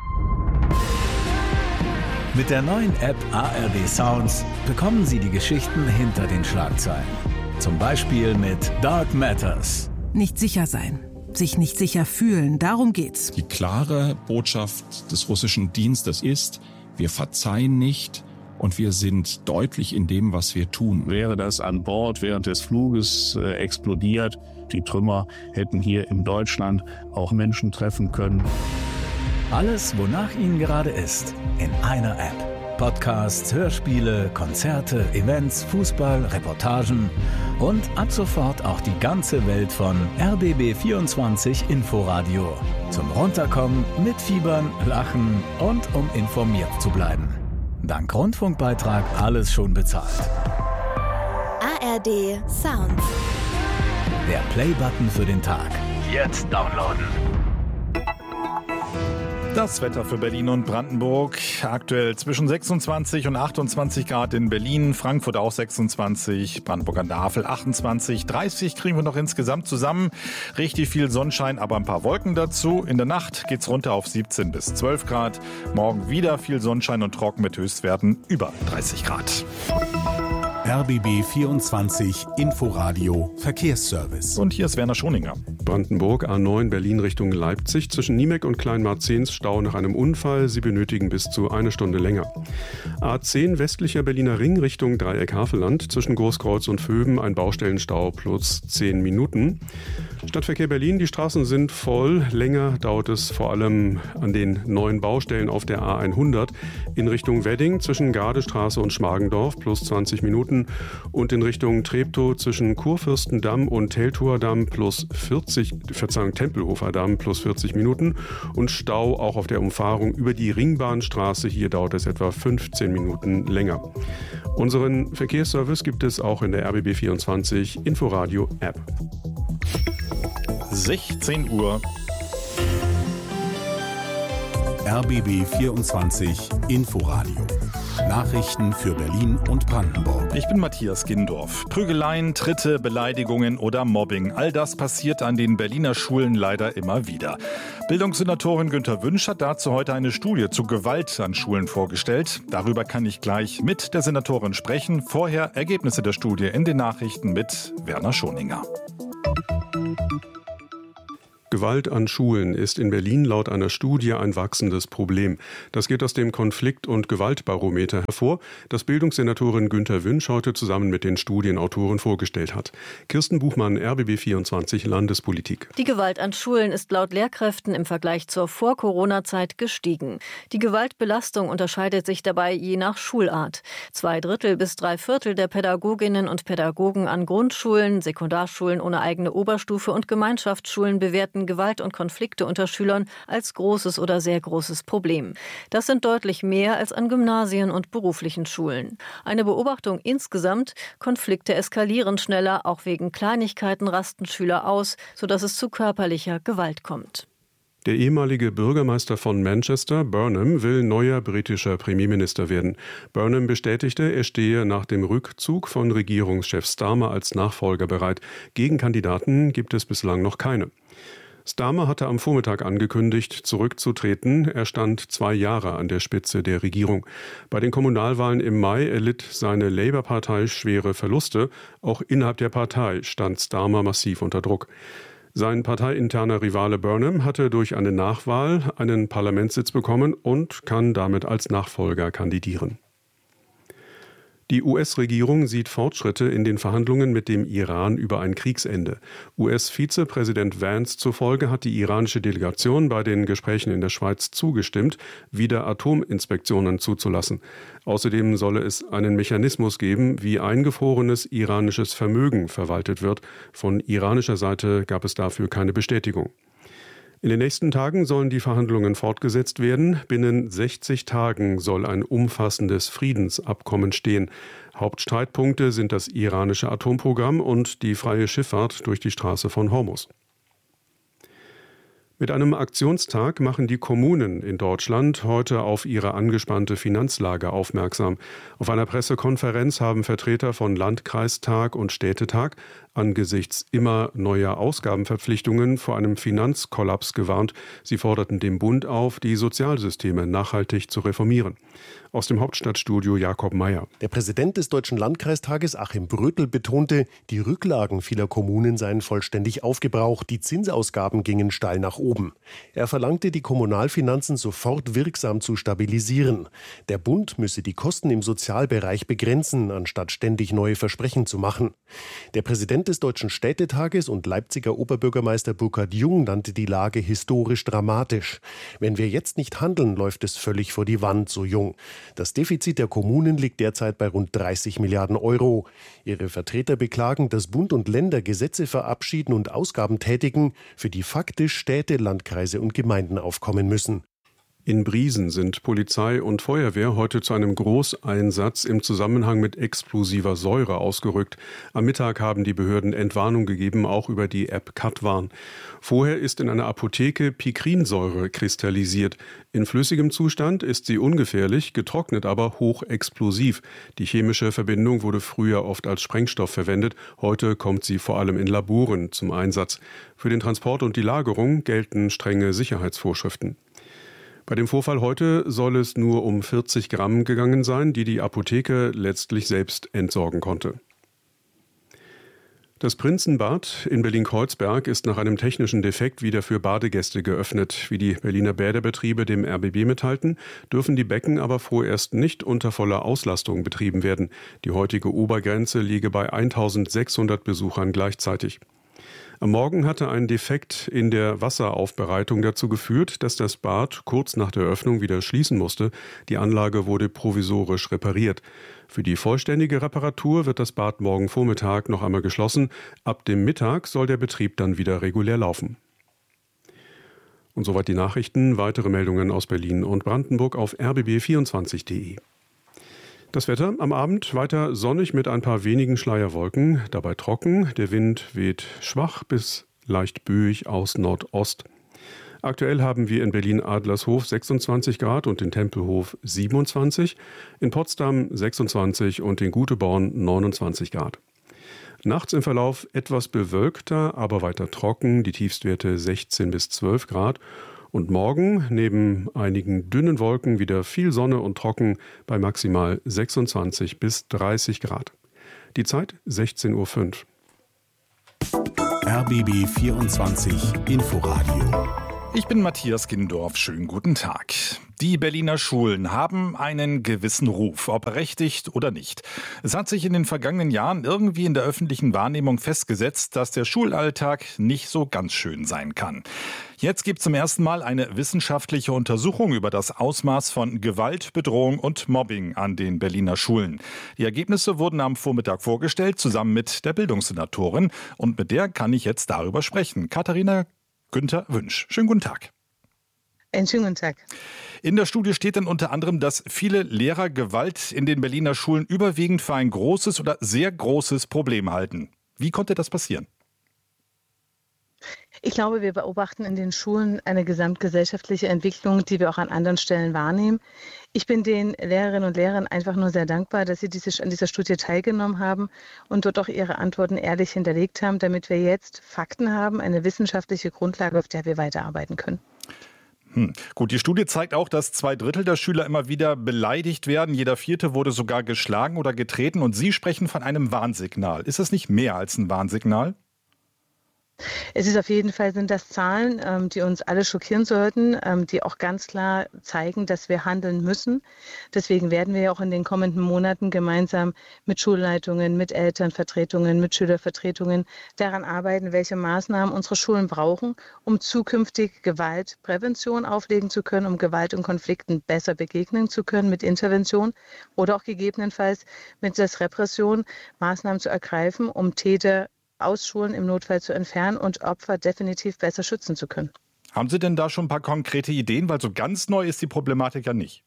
Mit der neuen App A R D Sounds bekommen Sie die Geschichten hinter den Schlagzeilen. Zum Beispiel mit Dark Matters. Nicht sicher sein, sich nicht sicher fühlen, darum geht's. Die klare Botschaft des russischen Dienstes ist, wir verzeihen nicht und wir sind deutlich in dem, was wir tun. Wäre das an Bord während des Fluges äh, explodiert, die Trümmer hätten hier in Deutschland auch Menschen treffen können. Alles, wonach Ihnen gerade ist, in einer App. Podcasts, Hörspiele, Konzerte, Events, Fußball, Reportagen und ab sofort auch die ganze Welt von R B B vierundzwanzig Inforadio. Zum Runterkommen, mitfiebern, lachen und um informiert zu bleiben. Dank Rundfunkbeitrag alles schon bezahlt. A R D Sound. Der Play-Button für den Tag. Jetzt downloaden. Das Wetter für Berlin und Brandenburg. Aktuell zwischen sechsundzwanzig und achtundzwanzig Grad in Berlin, Frankfurt auch sechsundzwanzig, Brandenburg an der Havel achtundzwanzig, dreißig kriegen wir noch insgesamt zusammen. Richtig viel Sonnenschein, aber ein paar Wolken dazu. In der Nacht geht's runter auf siebzehn bis zwölf Grad. Morgen wieder viel Sonnenschein und trocken mit Höchstwerten über dreißig Grad. R B B vierundzwanzig Inforadio Verkehrsservice. Und hier ist Werner Schoninger. Brandenburg A neun Berlin Richtung Leipzig. Zwischen Niemek und Kleinmarzens Stau nach einem Unfall. Sie benötigen bis zu eine Stunde länger. A zehn westlicher Berliner Ring Richtung Dreieck Havelland. Zwischen Großkreuz und Vöben ein Baustellenstau plus zehn Minuten. Stadtverkehr Berlin, die Straßen sind voll. Länger dauert es vor allem an den neuen Baustellen auf der A hundert in Richtung Wedding zwischen Gardestraße und Schmargendorf plus zwanzig Minuten. Minuten und in Richtung Treptow zwischen Kurfürstendamm und Teltower Damm plus vierzig, Verzeihung, Tempelhofer Damm plus vierzig Minuten und Stau auch auf der Umfahrung über die Ringbahnstraße. Hier dauert es etwa fünfzehn Minuten länger. Unseren Verkehrsservice gibt es auch in der R B B vierundzwanzig Inforadio App. sechzehn Uhr. R B B vierundzwanzig Inforadio. Nachrichten für Berlin und Brandenburg. Ich bin Matthias Gindorf. Prügeleien, Tritte, Beleidigungen oder Mobbing. All das passiert an den Berliner Schulen leider immer wieder. Bildungssenatorin Günter Wünsch hat dazu heute eine Studie zu Gewalt an Schulen vorgestellt. Darüber kann ich gleich mit der Senatorin sprechen. Vorher Ergebnisse der Studie in den Nachrichten mit Werner Schoninger. Gewalt an Schulen ist in Berlin laut einer Studie ein wachsendes Problem. Das geht aus dem Konflikt- und Gewaltbarometer hervor, das Bildungssenatorin Günter Wünsch heute zusammen mit den Studienautoren vorgestellt hat. Kirsten Buchmann, R B B vierundzwanzig Landespolitik. Die Gewalt an Schulen ist laut Lehrkräften im Vergleich zur Vor-Corona-Zeit gestiegen. Die Gewaltbelastung unterscheidet sich dabei je nach Schulart. Zwei Drittel bis drei Viertel der Pädagoginnen und Pädagogen an Grundschulen, Sekundarschulen ohne eigene Oberstufe und Gemeinschaftsschulen bewerten Gewalt und Konflikte unter Schülern als großes oder sehr großes Problem. Das sind deutlich mehr als an Gymnasien und beruflichen Schulen. Eine Beobachtung insgesamt: Konflikte eskalieren schneller, auch wegen Kleinigkeiten rasten Schüler aus, sodass es zu körperlicher Gewalt kommt. Der ehemalige Bürgermeister von Manchester, Burnham, will neuer britischer Premierminister werden. Burnham bestätigte, er stehe nach dem Rückzug von Regierungschef Starmer als Nachfolger bereit. Gegenkandidaten gibt es bislang noch keine. Starmer hatte am Vormittag angekündigt, zurückzutreten. Er stand zwei Jahre an der Spitze der Regierung. Bei den Kommunalwahlen im Mai erlitt seine Labour-Partei schwere Verluste. Auch innerhalb der Partei stand Starmer massiv unter Druck. Sein parteiinterner Rivale Burnham hatte durch eine Nachwahl einen Parlamentssitz bekommen und kann damit als Nachfolger kandidieren. Die U S-Regierung sieht Fortschritte in den Verhandlungen mit dem Iran über ein Kriegsende. U S-Vizepräsident Vance zufolge hat die iranische Delegation bei den Gesprächen in der Schweiz zugestimmt, wieder Atominspektionen zuzulassen. Außerdem solle es einen Mechanismus geben, wie eingefrorenes iranisches Vermögen verwaltet wird. Von iranischer Seite gab es dafür keine Bestätigung. In den nächsten Tagen sollen die Verhandlungen fortgesetzt werden. Binnen sechzig Tagen soll ein umfassendes Friedensabkommen stehen. Hauptstreitpunkte sind das iranische Atomprogramm und die freie Schifffahrt durch die Straße von Hormuz. Mit einem Aktionstag machen die Kommunen in Deutschland heute auf ihre angespannte Finanzlage aufmerksam. Auf einer Pressekonferenz haben Vertreter von Landkreistag und Städtetag angesichts immer neuer Ausgabenverpflichtungen vor einem Finanzkollaps gewarnt. Sie forderten den Bund auf, die Sozialsysteme nachhaltig zu reformieren. Aus dem Hauptstadtstudio Jakob Mayer. Der Präsident des Deutschen Landkreistages Achim Brötel betonte, die Rücklagen vieler Kommunen seien vollständig aufgebraucht, die Zinsausgaben gingen steil nach oben. Er verlangte, die Kommunalfinanzen sofort wirksam zu stabilisieren. Der Bund müsse die Kosten im Sozialbereich begrenzen, anstatt ständig neue Versprechen zu machen. Der Präsident des Deutschen Städtetages und Leipziger Oberbürgermeister Burkhard Jung nannte die Lage historisch dramatisch. Wenn wir jetzt nicht handeln, läuft es völlig vor die Wand, so Jung. Das Defizit der Kommunen liegt derzeit bei rund dreißig Milliarden Euro. Ihre Vertreter beklagen, dass Bund und Länder Gesetze verabschieden und Ausgaben tätigen, für die faktisch Städte, Landkreise und Gemeinden aufkommen müssen. In Briesen sind Polizei und Feuerwehr heute zu einem Großeinsatz im Zusammenhang mit explosiver Säure ausgerückt. Am Mittag haben die Behörden Entwarnung gegeben, auch über die App Katwarn. Vorher ist in einer Apotheke Pikrinsäure kristallisiert. In flüssigem Zustand ist sie ungefährlich, getrocknet aber hochexplosiv. Die chemische Verbindung wurde früher oft als Sprengstoff verwendet. Heute kommt sie vor allem in Laboren zum Einsatz. Für den Transport und die Lagerung gelten strenge Sicherheitsvorschriften. Bei dem Vorfall heute soll es nur um vierzig Gramm gegangen sein, die die Apotheke letztlich selbst entsorgen konnte. Das Prinzenbad in Berlin-Kreuzberg ist nach einem technischen Defekt wieder für Badegäste geöffnet. Wie die Berliner Bäderbetriebe dem R B B mitteilten, dürfen die Becken aber vorerst nicht unter voller Auslastung betrieben werden. Die heutige Obergrenze liege bei eintausendsechshundert Besuchern gleichzeitig. Am Morgen hatte ein Defekt in der Wasseraufbereitung dazu geführt, dass das Bad kurz nach der Öffnung wieder schließen musste. Die Anlage wurde provisorisch repariert. Für die vollständige Reparatur wird das Bad morgen Vormittag noch einmal geschlossen. Ab dem Mittag soll der Betrieb dann wieder regulär laufen. Und soweit die Nachrichten. Weitere Meldungen aus Berlin und Brandenburg auf r b b vierundzwanzig punkt d e. Das Wetter am Abend weiter sonnig mit ein paar wenigen Schleierwolken, dabei trocken. Der Wind weht schwach bis leicht böig aus Nordost. Aktuell haben wir in Berlin-Adlershof sechsundzwanzig Grad und in Tempelhof siebenundzwanzig, in Potsdam sechsundzwanzig und in Güteborn neunundzwanzig Grad. Nachts im Verlauf etwas bewölkter, aber weiter trocken, die Tiefstwerte sechzehn bis zwölf Grad. Und morgen neben einigen dünnen Wolken wieder viel Sonne und trocken bei maximal sechsundzwanzig bis dreißig Grad. Die Zeit sechzehn Uhr fünf. R B B vierundzwanzig Inforadio. Ich bin Matthias Gindorf. Schönen guten Tag. Die Berliner Schulen haben einen gewissen Ruf, ob berechtigt oder nicht. Es hat sich in den vergangenen Jahren irgendwie in der öffentlichen Wahrnehmung festgesetzt, dass der Schulalltag nicht so ganz schön sein kann. Jetzt gibt es zum ersten Mal eine wissenschaftliche Untersuchung über das Ausmaß von Gewalt, Bedrohung und Mobbing an den Berliner Schulen. Die Ergebnisse wurden am Vormittag vorgestellt, zusammen mit der Bildungssenatorin. Und mit der kann ich jetzt darüber sprechen. Katharina Günther Wünsch. Schönen guten Tag. Einen schönen guten Tag. In der Studie steht dann unter anderem, dass viele Lehrer Gewalt in den Berliner Schulen überwiegend für ein großes oder sehr großes Problem halten. Wie konnte das passieren? Ich glaube, wir beobachten in den Schulen eine gesamtgesellschaftliche Entwicklung, die wir auch an anderen Stellen wahrnehmen. Ich bin den Lehrerinnen und Lehrern einfach nur sehr dankbar, dass sie diese, an dieser Studie teilgenommen haben und dort auch ihre Antworten ehrlich hinterlegt haben, damit wir jetzt Fakten haben, eine wissenschaftliche Grundlage, auf der wir weiterarbeiten können. Hm. Gut, die Studie zeigt auch, dass zwei Drittel der Schüler immer wieder beleidigt werden. Jeder Vierte wurde sogar geschlagen oder getreten. Und Sie sprechen von einem Warnsignal. Ist das nicht mehr als ein Warnsignal? Es ist auf jeden Fall, sind das Zahlen, ähm, die uns alle schockieren sollten, ähm, die auch ganz klar zeigen, dass wir handeln müssen. Deswegen werden wir ja auch in den kommenden Monaten gemeinsam mit Schulleitungen, mit Elternvertretungen, mit Schülervertretungen daran arbeiten, welche Maßnahmen unsere Schulen brauchen, um zukünftig Gewaltprävention auflegen zu können, um Gewalt und Konflikten besser begegnen zu können mit Intervention oder auch gegebenenfalls mit der Repression Maßnahmen zu ergreifen, um Täter aus Schulen im Notfall zu entfernen und Opfer definitiv besser schützen zu können. Haben Sie denn da schon ein paar konkrete Ideen? Weil so ganz neu ist die Problematik ja nicht.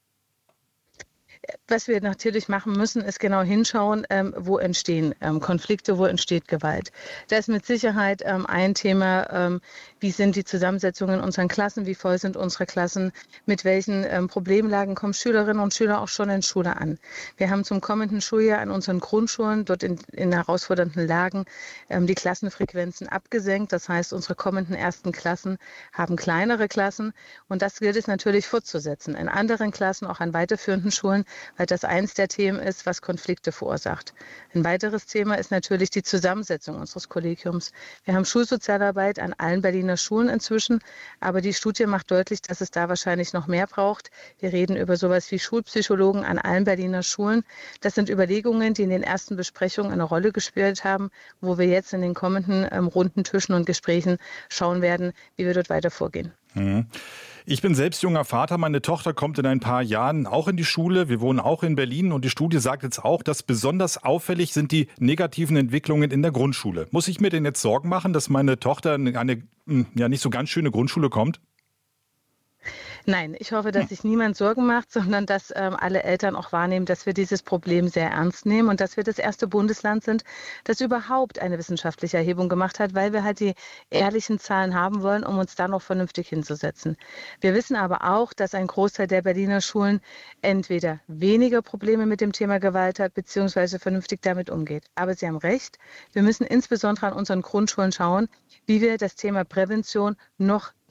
Was wir natürlich machen müssen, ist genau hinschauen, ähm, wo entstehen ähm, Konflikte, wo entsteht Gewalt. Da ist mit Sicherheit ähm, ein Thema, ähm, wie sind die Zusammensetzungen in unseren Klassen, wie voll sind unsere Klassen, mit welchen ähm, Problemlagen kommen Schülerinnen und Schüler auch schon in Schule an. Wir haben zum kommenden Schuljahr an unseren Grundschulen dort in, in herausfordernden Lagen ähm, die Klassenfrequenzen abgesenkt. Das heißt, unsere kommenden ersten Klassen haben kleinere Klassen und das gilt es natürlich fortzusetzen. In anderen Klassen, auch an weiterführenden Schulen, weil das eins der Themen ist, was Konflikte verursacht. Ein weiteres Thema ist natürlich die Zusammensetzung unseres Kollegiums. Wir haben Schulsozialarbeit an allen Berliner Schulen inzwischen, aber die Studie macht deutlich, dass es da wahrscheinlich noch mehr braucht. Wir reden über sowas wie Schulpsychologen an allen Berliner Schulen. Das sind Überlegungen, die in den ersten Besprechungen eine Rolle gespielt haben, wo wir jetzt in den kommenden ähm, runden Tischen und Gesprächen schauen werden, wie wir dort weiter vorgehen. Mhm. Ich bin selbst junger Vater. Meine Tochter kommt in ein paar Jahren auch in die Schule. Wir wohnen auch in Berlin und die Studie sagt jetzt auch, dass besonders auffällig sind die negativen Entwicklungen in der Grundschule. Muss ich mir denn jetzt Sorgen machen, dass meine Tochter in eine ja nicht so ganz schöne Grundschule kommt? Nein, ich hoffe, dass sich niemand Sorgen macht, sondern dass ähm, alle Eltern auch wahrnehmen, dass wir dieses Problem sehr ernst nehmen und dass wir das erste Bundesland sind, das überhaupt eine wissenschaftliche Erhebung gemacht hat, weil wir halt die ehrlichen Zahlen haben wollen, um uns da noch vernünftig hinzusetzen. Wir wissen aber auch, dass ein Großteil der Berliner Schulen entweder weniger Probleme mit dem Thema Gewalt hat, beziehungsweise vernünftig damit umgeht. Aber Sie haben recht, wir müssen insbesondere an unseren Grundschulen schauen, wie wir das Thema Prävention noch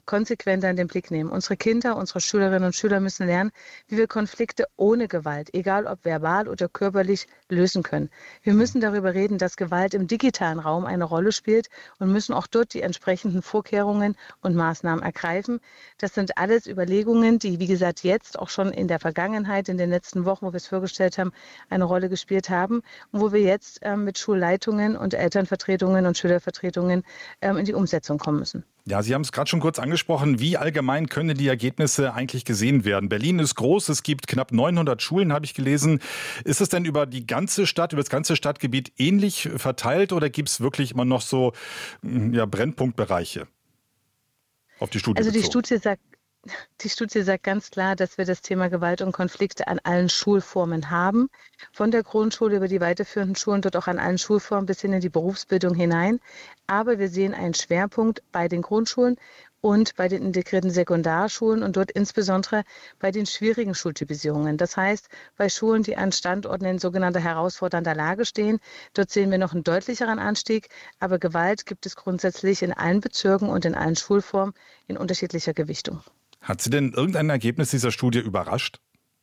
konsequenter in den Blick nehmen. Unsere Kinder, unsere Schülerinnen und Schüler müssen lernen, wie wir Konflikte ohne Gewalt, egal ob verbal oder körperlich, lösen können. Wir müssen darüber reden, dass Gewalt im digitalen Raum eine Rolle spielt und müssen auch dort die entsprechenden Vorkehrungen und Maßnahmen ergreifen. Das sind alles Überlegungen, die, wie gesagt, jetzt auch schon in der Vergangenheit, in den letzten Wochen, wo wir es vorgestellt haben, eine Rolle gespielt haben und wo wir jetzt äh, mit Schulleitungen und Elternvertretungen und Schülervertretungen ähm, in die Umsetzung kommen müssen. Ja, Sie haben es gerade schon kurz angesprochen. Wie allgemein können die Ergebnisse eigentlich gesehen werden? Berlin ist groß, es gibt knapp neunhundert Schulen, habe ich gelesen. Ist es denn über die ganze Stadt, über das ganze Stadtgebiet ähnlich verteilt oder gibt es wirklich immer noch so ja, Brennpunktbereiche auf die Studie Also die bezogen? Studie sagt, Die Studie sagt ganz klar, dass wir das Thema Gewalt und Konflikte an allen Schulformen haben. Von der Grundschule über die weiterführenden Schulen, dort auch an allen Schulformen bis hin in die Berufsbildung hinein. Aber wir sehen einen Schwerpunkt bei den Grundschulen und bei den integrierten Sekundarschulen und dort insbesondere bei den schwierigen Schultypisierungen. Das heißt, bei Schulen, die an Standorten in sogenannter herausfordernder Lage stehen, dort sehen wir noch einen deutlicheren Anstieg. Aber Gewalt gibt es grundsätzlich in allen Bezirken und in allen Schulformen in unterschiedlicher Gewichtung. Hat Sie denn irgendein Ergebnis dieser Studie überrascht?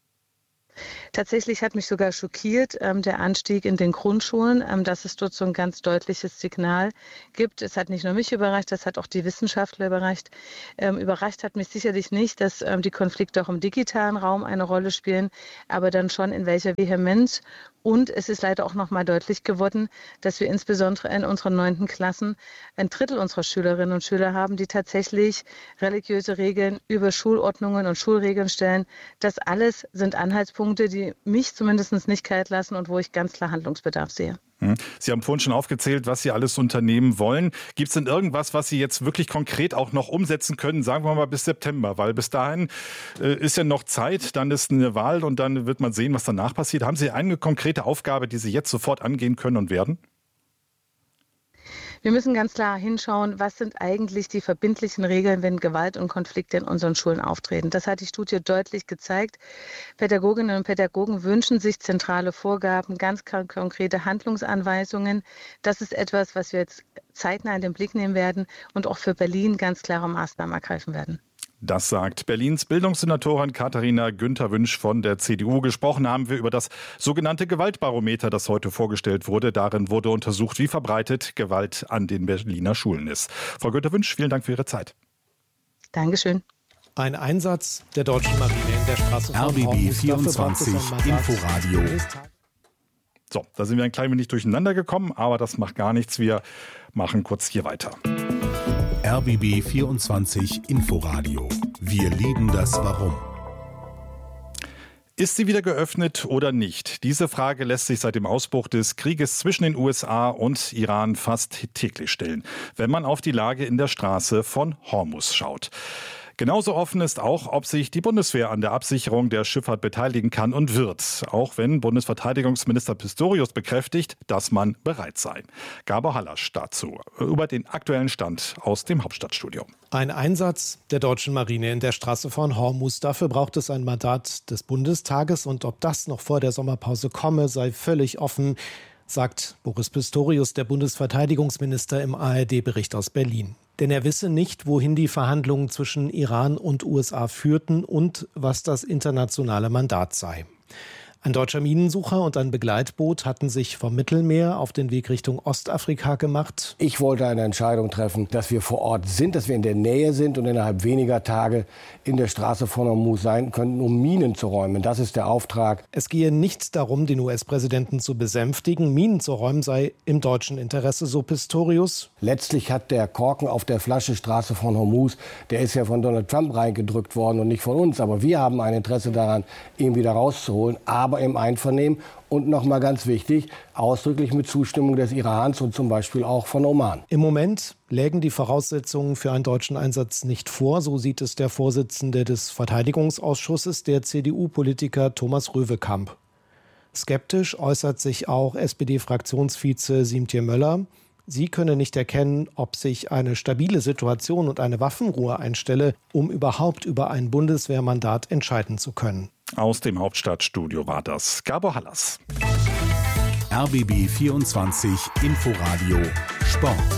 Tatsächlich hat mich sogar schockiert ähm, der Anstieg in den Grundschulen, ähm, dass es dort so ein ganz deutliches Signal gibt. Es hat nicht nur mich überrascht, das hat auch die Wissenschaftler überrascht. Ähm, überrascht hat mich sicherlich nicht, dass ähm, die Konflikte auch im digitalen Raum eine Rolle spielen, aber dann schon in welcher Vehemenz. Und es ist leider auch noch mal deutlich geworden, dass wir insbesondere in unseren neunten Klassen ein Drittel unserer Schülerinnen und Schüler haben, die tatsächlich religiöse Regeln über Schulordnungen und Schulregeln stellen. Das alles sind Anhaltspunkte, die mich zumindest nicht kalt lassen und wo ich ganz klar Handlungsbedarf sehe. Sie haben vorhin schon aufgezählt, was Sie alles unternehmen wollen. Gibt es denn irgendwas, was Sie jetzt wirklich konkret auch noch umsetzen können, sagen wir mal bis September? Weil bis dahin äh, ist ja noch Zeit, dann ist eine Wahl und dann wird man sehen, was danach passiert. Haben Sie eine konkrete Aufgabe, die Sie jetzt sofort angehen können und werden? Wir müssen ganz klar hinschauen, was sind eigentlich die verbindlichen Regeln, wenn Gewalt und Konflikte in unseren Schulen auftreten. Das hat die Studie deutlich gezeigt. Pädagoginnen und Pädagogen wünschen sich zentrale Vorgaben, ganz konkrete Handlungsanweisungen. Das ist etwas, was wir jetzt zeitnah in den Blick nehmen werden und auch für Berlin ganz klare Maßnahmen ergreifen werden. Das sagt Berlins Bildungssenatorin Katharina Günther-Wünsch von der C D U. Gesprochen haben wir über das sogenannte Gewaltbarometer, das heute vorgestellt wurde. Darin wurde untersucht, wie verbreitet Gewalt an den Berliner Schulen ist. Frau Günther-Wünsch, vielen Dank für Ihre Zeit. Dankeschön. Ein Einsatz der deutschen Marine in der Straße von R B B vierundzwanzig Inforadio. So, da sind wir ein klein wenig durcheinander gekommen, aber das macht gar nichts. Wir machen kurz hier weiter. R B B vierundzwanzig Inforadio. Wir lieben das Warum. Ist sie wieder geöffnet oder nicht? Diese Frage lässt sich seit dem Ausbruch des Krieges zwischen den U S A und Iran fast täglich stellen, wenn man auf die Lage in der Straße von Hormuz schaut. Genauso offen ist auch, ob sich die Bundeswehr an der Absicherung der Schifffahrt beteiligen kann und wird, auch wenn Bundesverteidigungsminister Pistorius bekräftigt, dass man bereit sei. Gabor Hallasch dazu über den aktuellen Stand aus dem Hauptstadtstudio. Ein Einsatz der deutschen Marine in der Straße von Hormuz. Dafür braucht es ein Mandat des Bundestages und ob das noch vor der Sommerpause komme, sei völlig offen, sagt Boris Pistorius, der Bundesverteidigungsminister, im A R D-Bericht aus Berlin. Denn er wisse nicht, wohin die Verhandlungen zwischen Iran und U S A führten und was das internationale Mandat sei. Ein deutscher Minensucher und ein Begleitboot hatten sich vom Mittelmeer auf den Weg Richtung Ostafrika gemacht. Ich wollte eine Entscheidung treffen, dass wir vor Ort sind, dass wir in der Nähe sind und innerhalb weniger Tage in der Straße von Hormuz sein könnten, um Minen zu räumen. Das ist der Auftrag. Es gehe nicht darum, den U S-Präsidenten zu besänftigen. Minen zu räumen sei im deutschen Interesse, so Pistorius. Letztlich hat der Korken auf der Flasche Straße von Hormuz, der ist ja von Donald Trump reingedrückt worden und nicht von uns. Aber wir haben ein Interesse daran, ihn wieder rauszuholen. Aber im Einvernehmen und nochmal ganz wichtig, ausdrücklich mit Zustimmung des Irans und zum Beispiel auch von Oman. Im Moment lägen die Voraussetzungen für einen deutschen Einsatz nicht vor, so sieht es der Vorsitzende des Verteidigungsausschusses, der C D U-Politiker Thomas Röwekamp. Skeptisch äußert sich auch S P D-Fraktionsvize Siemtje Möller. Sie könne nicht erkennen, ob sich eine stabile Situation und eine Waffenruhe einstelle, um überhaupt über ein Bundeswehrmandat entscheiden zu können. Aus dem Hauptstadtstudio war das Gabor Hallasch. R B B vierundzwanzig Inforadio Sport.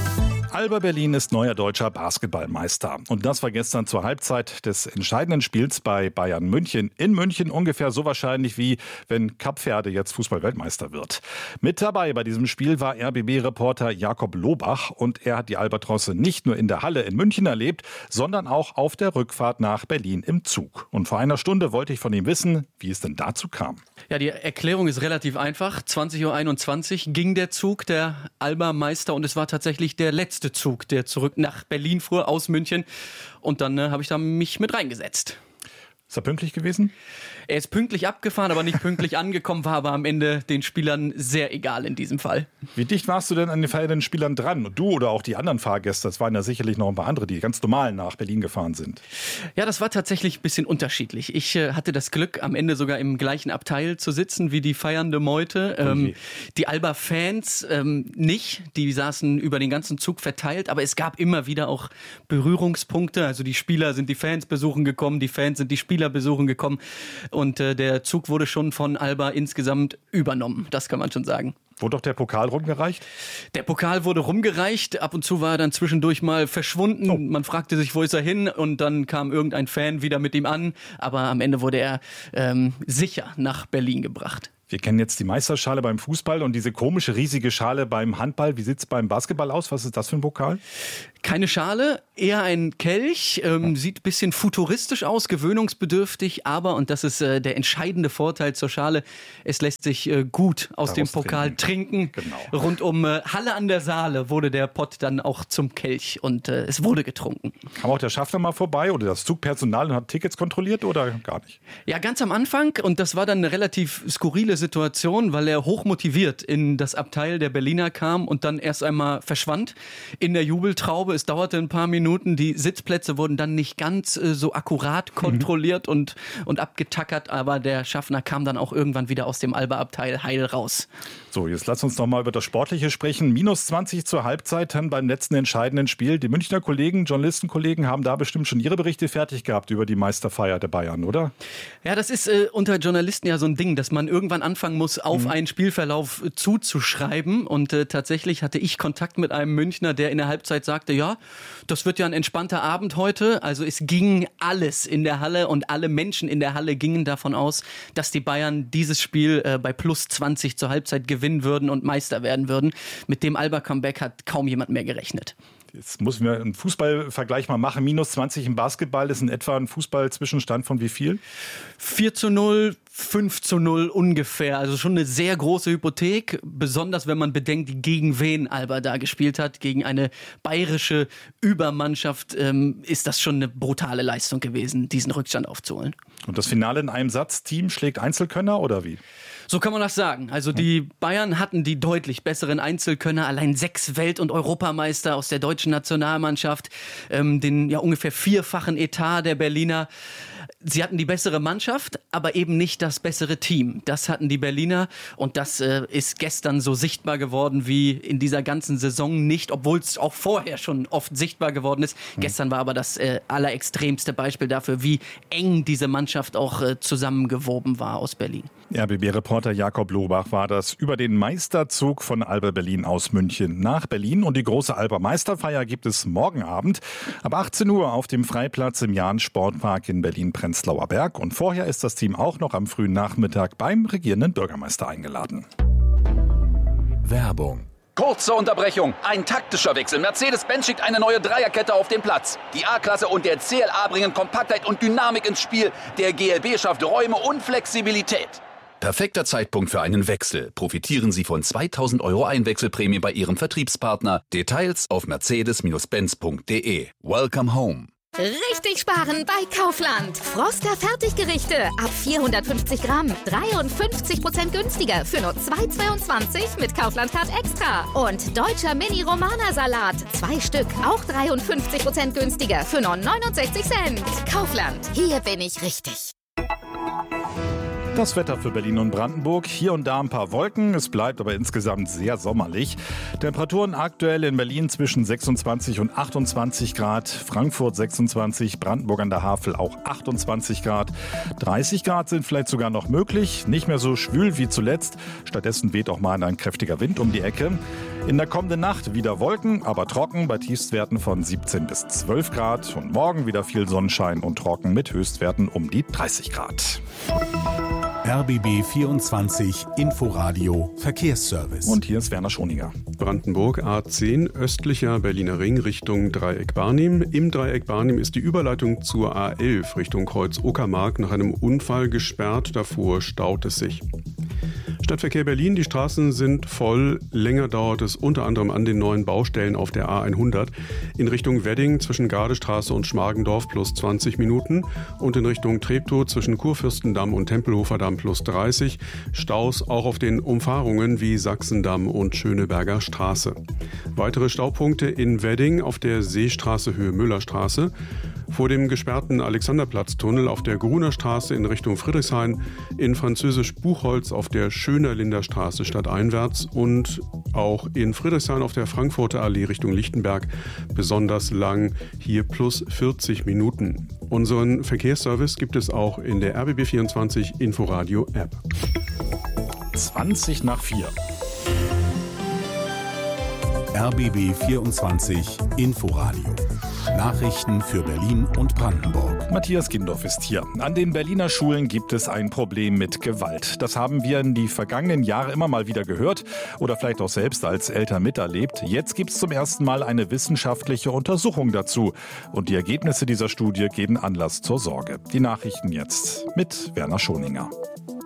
Alba Berlin ist neuer deutscher Basketballmeister. Und das war gestern zur Halbzeit des entscheidenden Spiels bei Bayern München. In München ungefähr so wahrscheinlich wie wenn Kapverde jetzt Fußball-Weltmeister wird. Mit dabei bei diesem Spiel war R B B-Reporter Jakob Lohbach. Und er hat die Albatrosse nicht nur in der Halle in München erlebt, sondern auch auf der Rückfahrt nach Berlin im Zug. Und vor einer Stunde wollte ich von ihm wissen, wie es denn dazu kam. Ja, die Erklärung ist relativ einfach. zwanzig Uhr einundzwanzig ging der Zug der Alba-Meister und es war tatsächlich der letzte Zug, der zurück nach Berlin fuhr aus München. Und dann äh, habe ich da mich mit reingesetzt. Ist er pünktlich gewesen? Er ist pünktlich abgefahren, aber nicht pünktlich angekommen, war aber am Ende den Spielern sehr egal in diesem Fall. Wie dicht warst du denn an den feiernden Spielern dran? Du oder auch die anderen Fahrgäste? Es waren ja sicherlich noch ein paar andere, die ganz normal nach Berlin gefahren sind. Ja, das war tatsächlich ein bisschen unterschiedlich. Ich äh, hatte das Glück, am Ende sogar im gleichen Abteil zu sitzen wie die feiernde Meute. Ähm, die Alba-Fans ähm, nicht, die saßen über den ganzen Zug verteilt, aber es gab immer wieder auch Berührungspunkte. Also die Spieler sind die Fans besuchen gekommen, die Fans sind die Spieler besuchen gekommen. Und äh, der Zug wurde schon von Alba insgesamt übernommen, das kann man schon sagen. Wurde doch der Pokal rumgereicht? Der Pokal wurde rumgereicht, ab und zu war er dann zwischendurch mal verschwunden. Oh. Man fragte sich, wo ist er hin? Und dann kam irgendein Fan wieder mit ihm an. Aber am Ende wurde er ähm, sicher nach Berlin gebracht. Wir kennen jetzt die Meisterschale beim Fußball und diese komische, riesige Schale beim Handball. Wie sieht es beim Basketball aus? Was ist das für ein Pokal? Keine Schale, eher ein Kelch. Ähm, sieht ein bisschen futuristisch aus, gewöhnungsbedürftig. Aber, und das ist äh, der entscheidende Vorteil zur Schale, es lässt sich äh, gut aus Daraus dem Pokal trinken. trinken. Genau. Rund um äh, Halle an der Saale wurde der Pott dann auch zum Kelch und äh, es wurde getrunken. Kam auch der Schaffner mal vorbei oder das Zugpersonal und hat Tickets kontrolliert oder gar nicht? Ja, ganz am Anfang. Und das war dann eine relativ skurrile Situation, weil er hochmotiviert in das Abteil der Berliner kam und dann erst einmal verschwand in der Jubeltraube. Es dauerte ein paar Minuten. Die Sitzplätze wurden dann nicht ganz äh, so akkurat kontrolliert mhm. und, und abgetackert, aber der Schaffner kam dann auch irgendwann wieder aus dem Alba-Abteil heil raus. So, jetzt lass uns noch mal über das Sportliche sprechen. minus zwanzig zur Halbzeit dann beim letzten entscheidenden Spiel. Die Münchner Kollegen, Journalistenkollegen haben da bestimmt schon ihre Berichte fertig gehabt über die Meisterfeier der Bayern, oder? Ja, das ist äh, unter Journalisten ja so ein Ding, dass man irgendwann anfangen muss, auf mhm. einen Spielverlauf äh, zuzuschreiben. Und äh, tatsächlich hatte ich Kontakt mit einem Münchner, der in der Halbzeit sagte, ja, das wird ja ein entspannter Abend heute. Also es ging alles in der Halle und alle Menschen in der Halle gingen davon aus, dass die Bayern dieses Spiel äh, bei plus zwanzig zur Halbzeit gewinnen würden und Meister werden würden. Mit dem Alba-Comeback hat kaum jemand mehr gerechnet. Jetzt müssen wir einen Fußballvergleich mal machen. minus zwanzig im Basketball ist in etwa ein Fußballzwischenstand von wie viel? vier zu null, fünf zu null ungefähr. Also schon eine sehr große Hypothek. Besonders wenn man bedenkt, gegen wen Alba da gespielt hat. Gegen eine bayerische Übermannschaft ähm, ist das schon eine brutale Leistung gewesen, diesen Rückstand aufzuholen. Und das Finale in einem Satz, Team schlägt Einzelkönner oder wie? So kann man das sagen. Also die Bayern hatten die deutlich besseren Einzelkönner. Allein sechs Welt- und Europameister aus der deutschen Nationalmannschaft. Ähm, den ja ungefähr vierfachen Etat der Berliner. Sie hatten die bessere Mannschaft, aber eben nicht das bessere Team. Das hatten die Berliner und das äh, ist gestern so sichtbar geworden wie in dieser ganzen Saison nicht, obwohl es auch vorher schon oft sichtbar geworden ist. Mhm. Gestern war aber das äh, allerextremste Beispiel dafür, wie eng diese Mannschaft auch äh, zusammengewoben war aus Berlin. R B B-Reporter Jakob Lohbach war das über den Meisterzug von Alba Berlin aus München nach Berlin. Und die große Alba-Meisterfeier gibt es morgen Abend ab achtzehn Uhr auf dem Freiplatz im Jahn-Sportpark in Berlin-Prenzlauer Berg. Und vorher ist das Team auch noch am frühen Nachmittag beim regierenden Bürgermeister eingeladen. Werbung. Kurze Unterbrechung, ein taktischer Wechsel. Mercedes-Benz schickt eine neue Dreierkette auf den Platz. Die A-Klasse und der C L A bringen Kompaktheit und Dynamik ins Spiel. Der G L B schafft Räume und Flexibilität. Perfekter Zeitpunkt für einen Wechsel. Profitieren Sie von zweitausend Euro Einwechselprämie bei Ihrem Vertriebspartner. Details auf mercedes Bindestrich benz punkt de. Welcome home. Richtig sparen bei Kaufland. Froster Fertiggerichte ab vierhundertfünfzig Gramm. dreiundfünfzig Prozent günstiger für nur zwei Euro zweiundzwanzig mit Kaufland Card Extra. Und deutscher Mini-Romana-Salat. Zwei Stück, auch dreiundfünfzig Prozent günstiger für nur neunundsechzig Cent. Kaufland, hier bin ich richtig. Das Wetter für Berlin und Brandenburg. Hier und da ein paar Wolken. Es bleibt aber insgesamt sehr sommerlich. Temperaturen aktuell in Berlin zwischen sechsundzwanzig und achtundzwanzig Grad. Frankfurt sechsundzwanzig, Brandenburg an der Havel auch achtundzwanzig Grad. dreißig Grad sind vielleicht sogar noch möglich. Nicht mehr so schwül wie zuletzt. Stattdessen weht auch mal ein kräftiger Wind um die Ecke. In der kommenden Nacht wieder Wolken, aber trocken bei Tiefstwerten von siebzehn bis zwölf Grad. Und morgen wieder viel Sonnenschein und trocken mit Höchstwerten um die dreißig Grad. R B B vierundzwanzig Inforadio Verkehrsservice. Und hier ist Werner Schoniger. Brandenburg A zehn, östlicher Berliner Ring Richtung Dreieck Barnim. Im Dreieck Barnim ist die Überleitung zur A elf Richtung Kreuz Uckermark nach einem Unfall gesperrt. Davor staut es sich. Stadtverkehr Berlin, die Straßen sind voll. Länger dauert es unter anderem an den neuen Baustellen auf der A hundert. In Richtung Wedding zwischen Gardestraße und Schmargendorf plus zwanzig Minuten und in Richtung Treptow zwischen Kurfürstendamm und Tempelhofer Damm plus dreißig. Staus auch auf den Umfahrungen wie Sachsendamm und Schöneberger Straße. Weitere Staupunkte in Wedding auf der Seestraße Höhe Müllerstraße. Vor dem gesperrten Alexanderplatztunnel auf der Gruner Straße in Richtung Friedrichshain, in Französisch Buchholz auf der Schönerlinder Straße stadteinwärts und auch in Friedrichshain auf der Frankfurter Allee Richtung Lichtenberg besonders lang, hier plus vierzig Minuten. Unseren Verkehrsservice gibt es auch in der R B B vierundzwanzig Inforadio App. zwanzig nach vier. R B B vierundzwanzig Inforadio. Nachrichten für Berlin und Brandenburg. Matthias Gindorf ist hier. An den Berliner Schulen gibt es ein Problem mit Gewalt. Das haben wir in die vergangenen Jahre immer mal wieder gehört oder vielleicht auch selbst als Eltern miterlebt. Jetzt gibt es zum ersten Mal eine wissenschaftliche Untersuchung dazu. Und die Ergebnisse dieser Studie geben Anlass zur Sorge. Die Nachrichten jetzt mit Werner Schoninger.